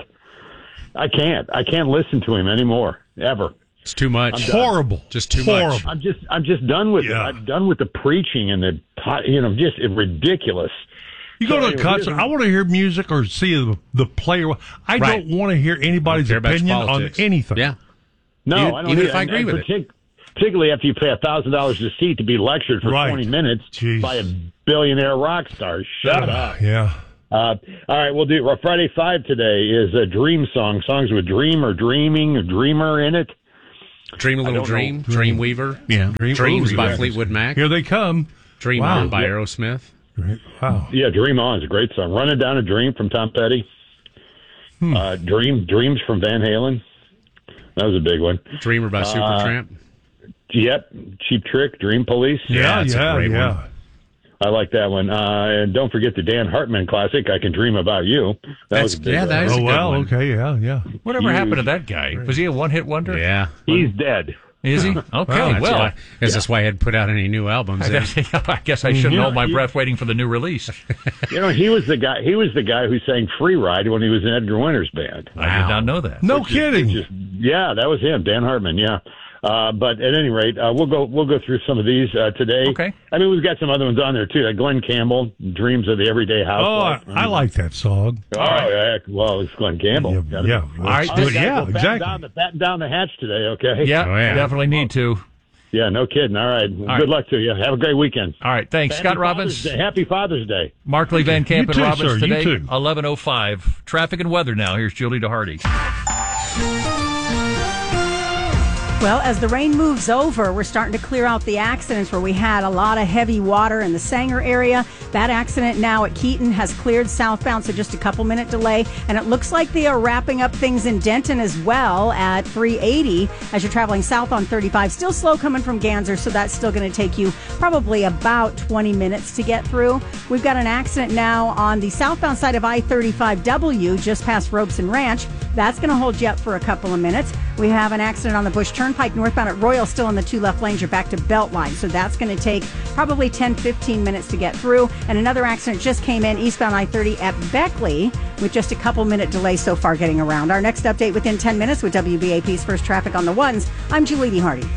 [SPEAKER 30] I can't. I can't listen to him anymore, ever.
[SPEAKER 4] It's too much.
[SPEAKER 30] I'm done.
[SPEAKER 1] Horrible.
[SPEAKER 4] Just too
[SPEAKER 1] Horrible.
[SPEAKER 4] much.
[SPEAKER 30] I'm just, I'm just done with
[SPEAKER 1] Yeah.
[SPEAKER 30] it. I'm done with the preaching and the, you know, just ridiculous.
[SPEAKER 1] You go
[SPEAKER 30] So
[SPEAKER 1] to a
[SPEAKER 30] anyway,
[SPEAKER 1] concert.
[SPEAKER 30] here's-
[SPEAKER 1] I want to hear music or see the, the player. I
[SPEAKER 4] Right.
[SPEAKER 1] don't want to hear anybody's
[SPEAKER 4] Don't care about your
[SPEAKER 1] opinion on
[SPEAKER 4] politics.
[SPEAKER 1] anything.
[SPEAKER 4] Yeah.
[SPEAKER 30] No,
[SPEAKER 4] Even-
[SPEAKER 30] I don't
[SPEAKER 4] even
[SPEAKER 30] either.
[SPEAKER 4] if I
[SPEAKER 30] And-
[SPEAKER 4] agree
[SPEAKER 30] and
[SPEAKER 4] with
[SPEAKER 30] partic- Particularly after you pay a thousand dollars a seat to be lectured for
[SPEAKER 1] Right.
[SPEAKER 30] twenty minutes
[SPEAKER 1] Jeez.
[SPEAKER 30] by a billionaire rock star. Shut up.
[SPEAKER 1] Yeah.
[SPEAKER 30] Uh, all right, we'll do well, Friday Five today is a dream song. Songs with dream or dreaming or dreamer in it.
[SPEAKER 4] Dream a
[SPEAKER 30] I
[SPEAKER 4] Little
[SPEAKER 30] don't know.
[SPEAKER 4] Dream, Dreamweaver.
[SPEAKER 1] Yeah. Dream-
[SPEAKER 4] Dreams
[SPEAKER 1] Ooh,
[SPEAKER 4] by
[SPEAKER 1] yeah.
[SPEAKER 4] Fleetwood Mac.
[SPEAKER 1] Here they come.
[SPEAKER 4] Dream
[SPEAKER 1] Wow.
[SPEAKER 4] On by
[SPEAKER 30] Yeah.
[SPEAKER 4] Aerosmith.
[SPEAKER 1] Wow.
[SPEAKER 30] Yeah, Dream On is a great song. Running Down a Dream from Tom Petty.
[SPEAKER 1] Hmm.
[SPEAKER 30] Uh, Dream Dreams from Van Halen. That was a big one.
[SPEAKER 4] Dreamer by
[SPEAKER 30] Uh,
[SPEAKER 4] Supertramp.
[SPEAKER 30] Yep. Cheap Trick, Dream Police.
[SPEAKER 1] Yeah,
[SPEAKER 4] that's a
[SPEAKER 1] yeah,
[SPEAKER 4] great
[SPEAKER 1] yeah.
[SPEAKER 4] one.
[SPEAKER 30] I like that one. Uh, and don't forget the Dan Hartman classic, I Can Dream About You. That
[SPEAKER 4] That's-
[SPEAKER 30] was a big
[SPEAKER 4] yeah,
[SPEAKER 30] one.
[SPEAKER 4] that is a
[SPEAKER 1] Oh,
[SPEAKER 4] good
[SPEAKER 1] well,
[SPEAKER 4] one.
[SPEAKER 1] okay, yeah, yeah.
[SPEAKER 13] Whatever
[SPEAKER 30] Huge.
[SPEAKER 13] happened to that guy? Was he a one-hit wonder?
[SPEAKER 4] Yeah.
[SPEAKER 30] He's dead.
[SPEAKER 13] Is he? Okay,
[SPEAKER 1] Wow,
[SPEAKER 4] That's
[SPEAKER 13] well.
[SPEAKER 4] why, is this why I hadn't put out any new albums?
[SPEAKER 13] I
[SPEAKER 4] then?
[SPEAKER 13] guess, I guess I shouldn't
[SPEAKER 30] Yeah,
[SPEAKER 13] hold my
[SPEAKER 30] you-
[SPEAKER 13] breath waiting for the new release.
[SPEAKER 30] You know, he was the guy. He was the guy who sang "Free Ride" when he was in Edgar Winter's band.
[SPEAKER 13] I did not know that.
[SPEAKER 1] No kidding.
[SPEAKER 30] Just, yeah, that was him, Dan Hartman. Yeah, uh, but at any rate, uh, we'll go. We'll go through some of these uh, today.
[SPEAKER 13] Okay.
[SPEAKER 30] I mean, we've got some other ones on there too. Like Glenn Campbell, "Dreams of the Everyday
[SPEAKER 1] Oh, I,
[SPEAKER 30] Housewife."
[SPEAKER 1] I like that song.
[SPEAKER 30] Oh, yeah. Well, it's Glenn Campbell.
[SPEAKER 1] Yeah,
[SPEAKER 30] Gotta-
[SPEAKER 1] yeah.
[SPEAKER 30] All
[SPEAKER 1] right,
[SPEAKER 30] right, guys,
[SPEAKER 1] yeah,
[SPEAKER 30] we'll batten
[SPEAKER 1] exactly.
[SPEAKER 30] Down the, batten down the hatch today, okay?
[SPEAKER 13] Yeah,
[SPEAKER 4] Oh, yeah.
[SPEAKER 13] definitely need to.
[SPEAKER 30] Yeah, no kidding. All right. Good
[SPEAKER 13] right.
[SPEAKER 30] luck to you. Have a great weekend.
[SPEAKER 13] All right, thanks.
[SPEAKER 30] Happy
[SPEAKER 13] Scott
[SPEAKER 30] Father's
[SPEAKER 13] Robbins,
[SPEAKER 30] Day. Happy Father's Day.
[SPEAKER 13] Mark Lee Van Camp,
[SPEAKER 1] You
[SPEAKER 13] and
[SPEAKER 1] too,
[SPEAKER 13] Robbins
[SPEAKER 1] sir. You
[SPEAKER 13] today,
[SPEAKER 1] too.
[SPEAKER 13] eleven oh five. Traffic and weather now. Here's Julie DeHardy.
[SPEAKER 5] Well, as the rain moves over, we're starting to clear out the accidents where we had a lot of heavy water in the Sanger area. That accident now at Keaton has cleared southbound, so just a couple minute delay. And it looks like they are wrapping up things in Denton as well at three eighty as you're traveling south on thirty-five. Still slow coming from Ganser, so that's still going to take you probably about twenty minutes to get through. We've got an accident now on the southbound side of I thirty-five W just past Robeson Ranch. That's going to hold you up for a couple of minutes. We have an accident on the Bush Turnpike northbound at Royal, still in the two left lanes. You're back to Beltline. So that's going to take probably ten, fifteen minutes to get through. And another accident just came in eastbound I thirty at Beckley with just a couple minute delay so far getting around. Our next update within ten minutes with W B A P's First Traffic on the Ones. I'm Julie D. Hardy.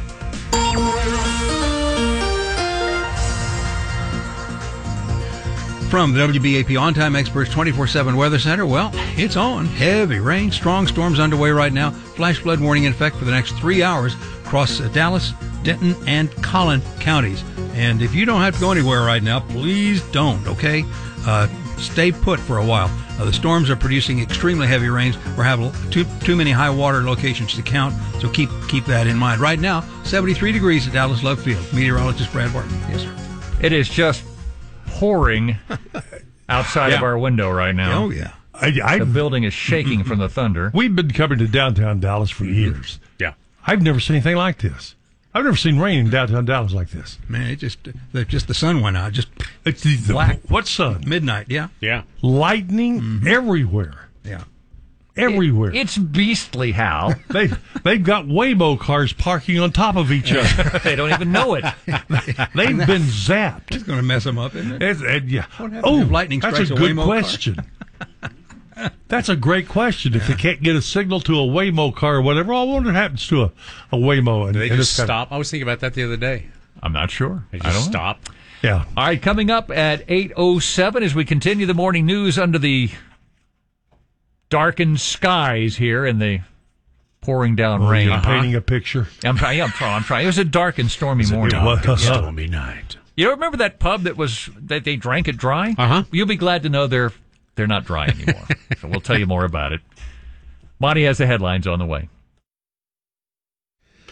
[SPEAKER 7] From the W B A P On-Time Experts twenty-four seven Weather Center, well, it's on. Heavy rain, strong storms underway right now. Flash flood warning in effect for the next three hours across uh, Dallas, Denton, and Collin counties. And if you don't have to go anywhere right now, please don't, okay? Uh, stay put for a while. Uh, the storms are producing extremely heavy rains. We're having too too many high water locations to count, so keep keep that in mind. Right now, seventy-three degrees at Dallas Love Field. Meteorologist Brad Barton. Yes, sir.
[SPEAKER 13] It is just pouring outside of
[SPEAKER 7] Yeah.
[SPEAKER 13] our window right now.
[SPEAKER 7] Oh, yeah.
[SPEAKER 1] I, I,
[SPEAKER 13] The building is shaking from the thunder.
[SPEAKER 1] We've been coming to downtown Dallas for years.
[SPEAKER 4] Yeah.
[SPEAKER 1] I've never seen anything like this. I've never seen rain in downtown Dallas like this.
[SPEAKER 7] Man, it just the, just the sun went out. Just
[SPEAKER 1] It's the, the
[SPEAKER 7] Black.
[SPEAKER 1] what sun?
[SPEAKER 7] midnight, yeah.
[SPEAKER 4] Yeah.
[SPEAKER 1] Lightning everywhere.
[SPEAKER 7] Yeah.
[SPEAKER 1] Everywhere.
[SPEAKER 13] It's beastly, Hal.
[SPEAKER 1] they they've got Waymo cars parking on top of each other.
[SPEAKER 13] They don't even know it.
[SPEAKER 1] They've been zapped.
[SPEAKER 7] It's going to mess them up, isn't it?
[SPEAKER 1] It's, it yeah.
[SPEAKER 7] What happens
[SPEAKER 1] Oh,
[SPEAKER 7] if lightning
[SPEAKER 1] that's
[SPEAKER 7] strikes
[SPEAKER 1] a
[SPEAKER 7] a
[SPEAKER 1] good
[SPEAKER 7] Waymo car?
[SPEAKER 1] question. That's a great question. If they can't get a signal to a Waymo car or whatever, I wonder what happens to a, a Waymo. And,
[SPEAKER 4] Do they
[SPEAKER 1] and
[SPEAKER 4] just
[SPEAKER 1] this kind of-
[SPEAKER 4] stop? I was thinking about that the other day.
[SPEAKER 13] I'm not sure.
[SPEAKER 4] They
[SPEAKER 13] I
[SPEAKER 4] just
[SPEAKER 13] don't know.
[SPEAKER 4] stop.
[SPEAKER 1] Yeah.
[SPEAKER 13] All right, coming up at eight oh seven as we continue the morning news under the darkened skies here and the pouring down
[SPEAKER 1] Oh,
[SPEAKER 13] rain.
[SPEAKER 1] you're painting a picture.
[SPEAKER 13] I'm trying. I'm trying. I'm trying. It was a dark and stormy morning.
[SPEAKER 1] It was.
[SPEAKER 4] Stormy night.
[SPEAKER 13] You remember that pub that was that they drank it dry?
[SPEAKER 4] Uh-huh.
[SPEAKER 13] You'll be glad to know they're they're not dry anymore. So we'll tell you more about it. Monty has the headlines on the way.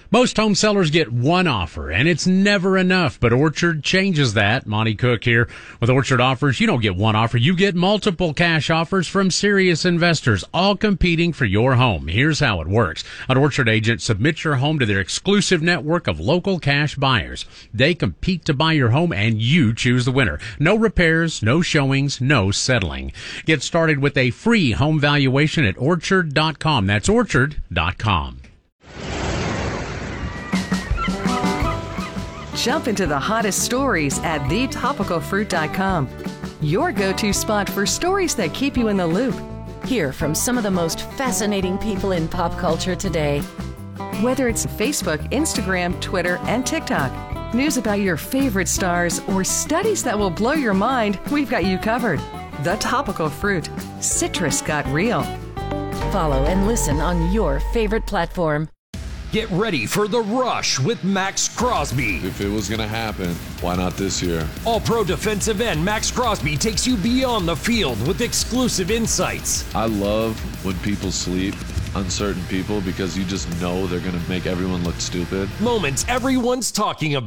[SPEAKER 4] Most home sellers get one offer, and it's never enough, but Orchard changes that. Monty Cook here. With Orchard offers, you don't get one offer, you get multiple cash offers from serious investors, all competing for your home. Here's how it works. An Orchard agent submits your home to their exclusive network of local cash buyers. They compete to buy your home, and you choose the winner. No repairs, no showings, no settling. Get started with a free home valuation at orchard dot com. That's orchard dot com.
[SPEAKER 10] Jump into the hottest stories at the topical fruit dot com. Your go-to spot for stories that keep you in the loop.
[SPEAKER 11] Hear from some of the most fascinating people in pop culture today.
[SPEAKER 10] Whether it's Facebook, Instagram, Twitter, and TikTok, news about your favorite stars, or studies that will blow your mind, we've got you covered. The Topical Fruit. Citrus got real.
[SPEAKER 11] Follow and listen on your favorite platform.
[SPEAKER 28] Get ready for The Rush with Max Crosby.
[SPEAKER 12] If it was going to happen, why not this year?
[SPEAKER 28] All-pro defensive end Max Crosby takes you beyond the field with exclusive insights.
[SPEAKER 12] I love when people sleep, uncertain people, because you just know they're going to make everyone look stupid.
[SPEAKER 28] Moments everyone's talking about.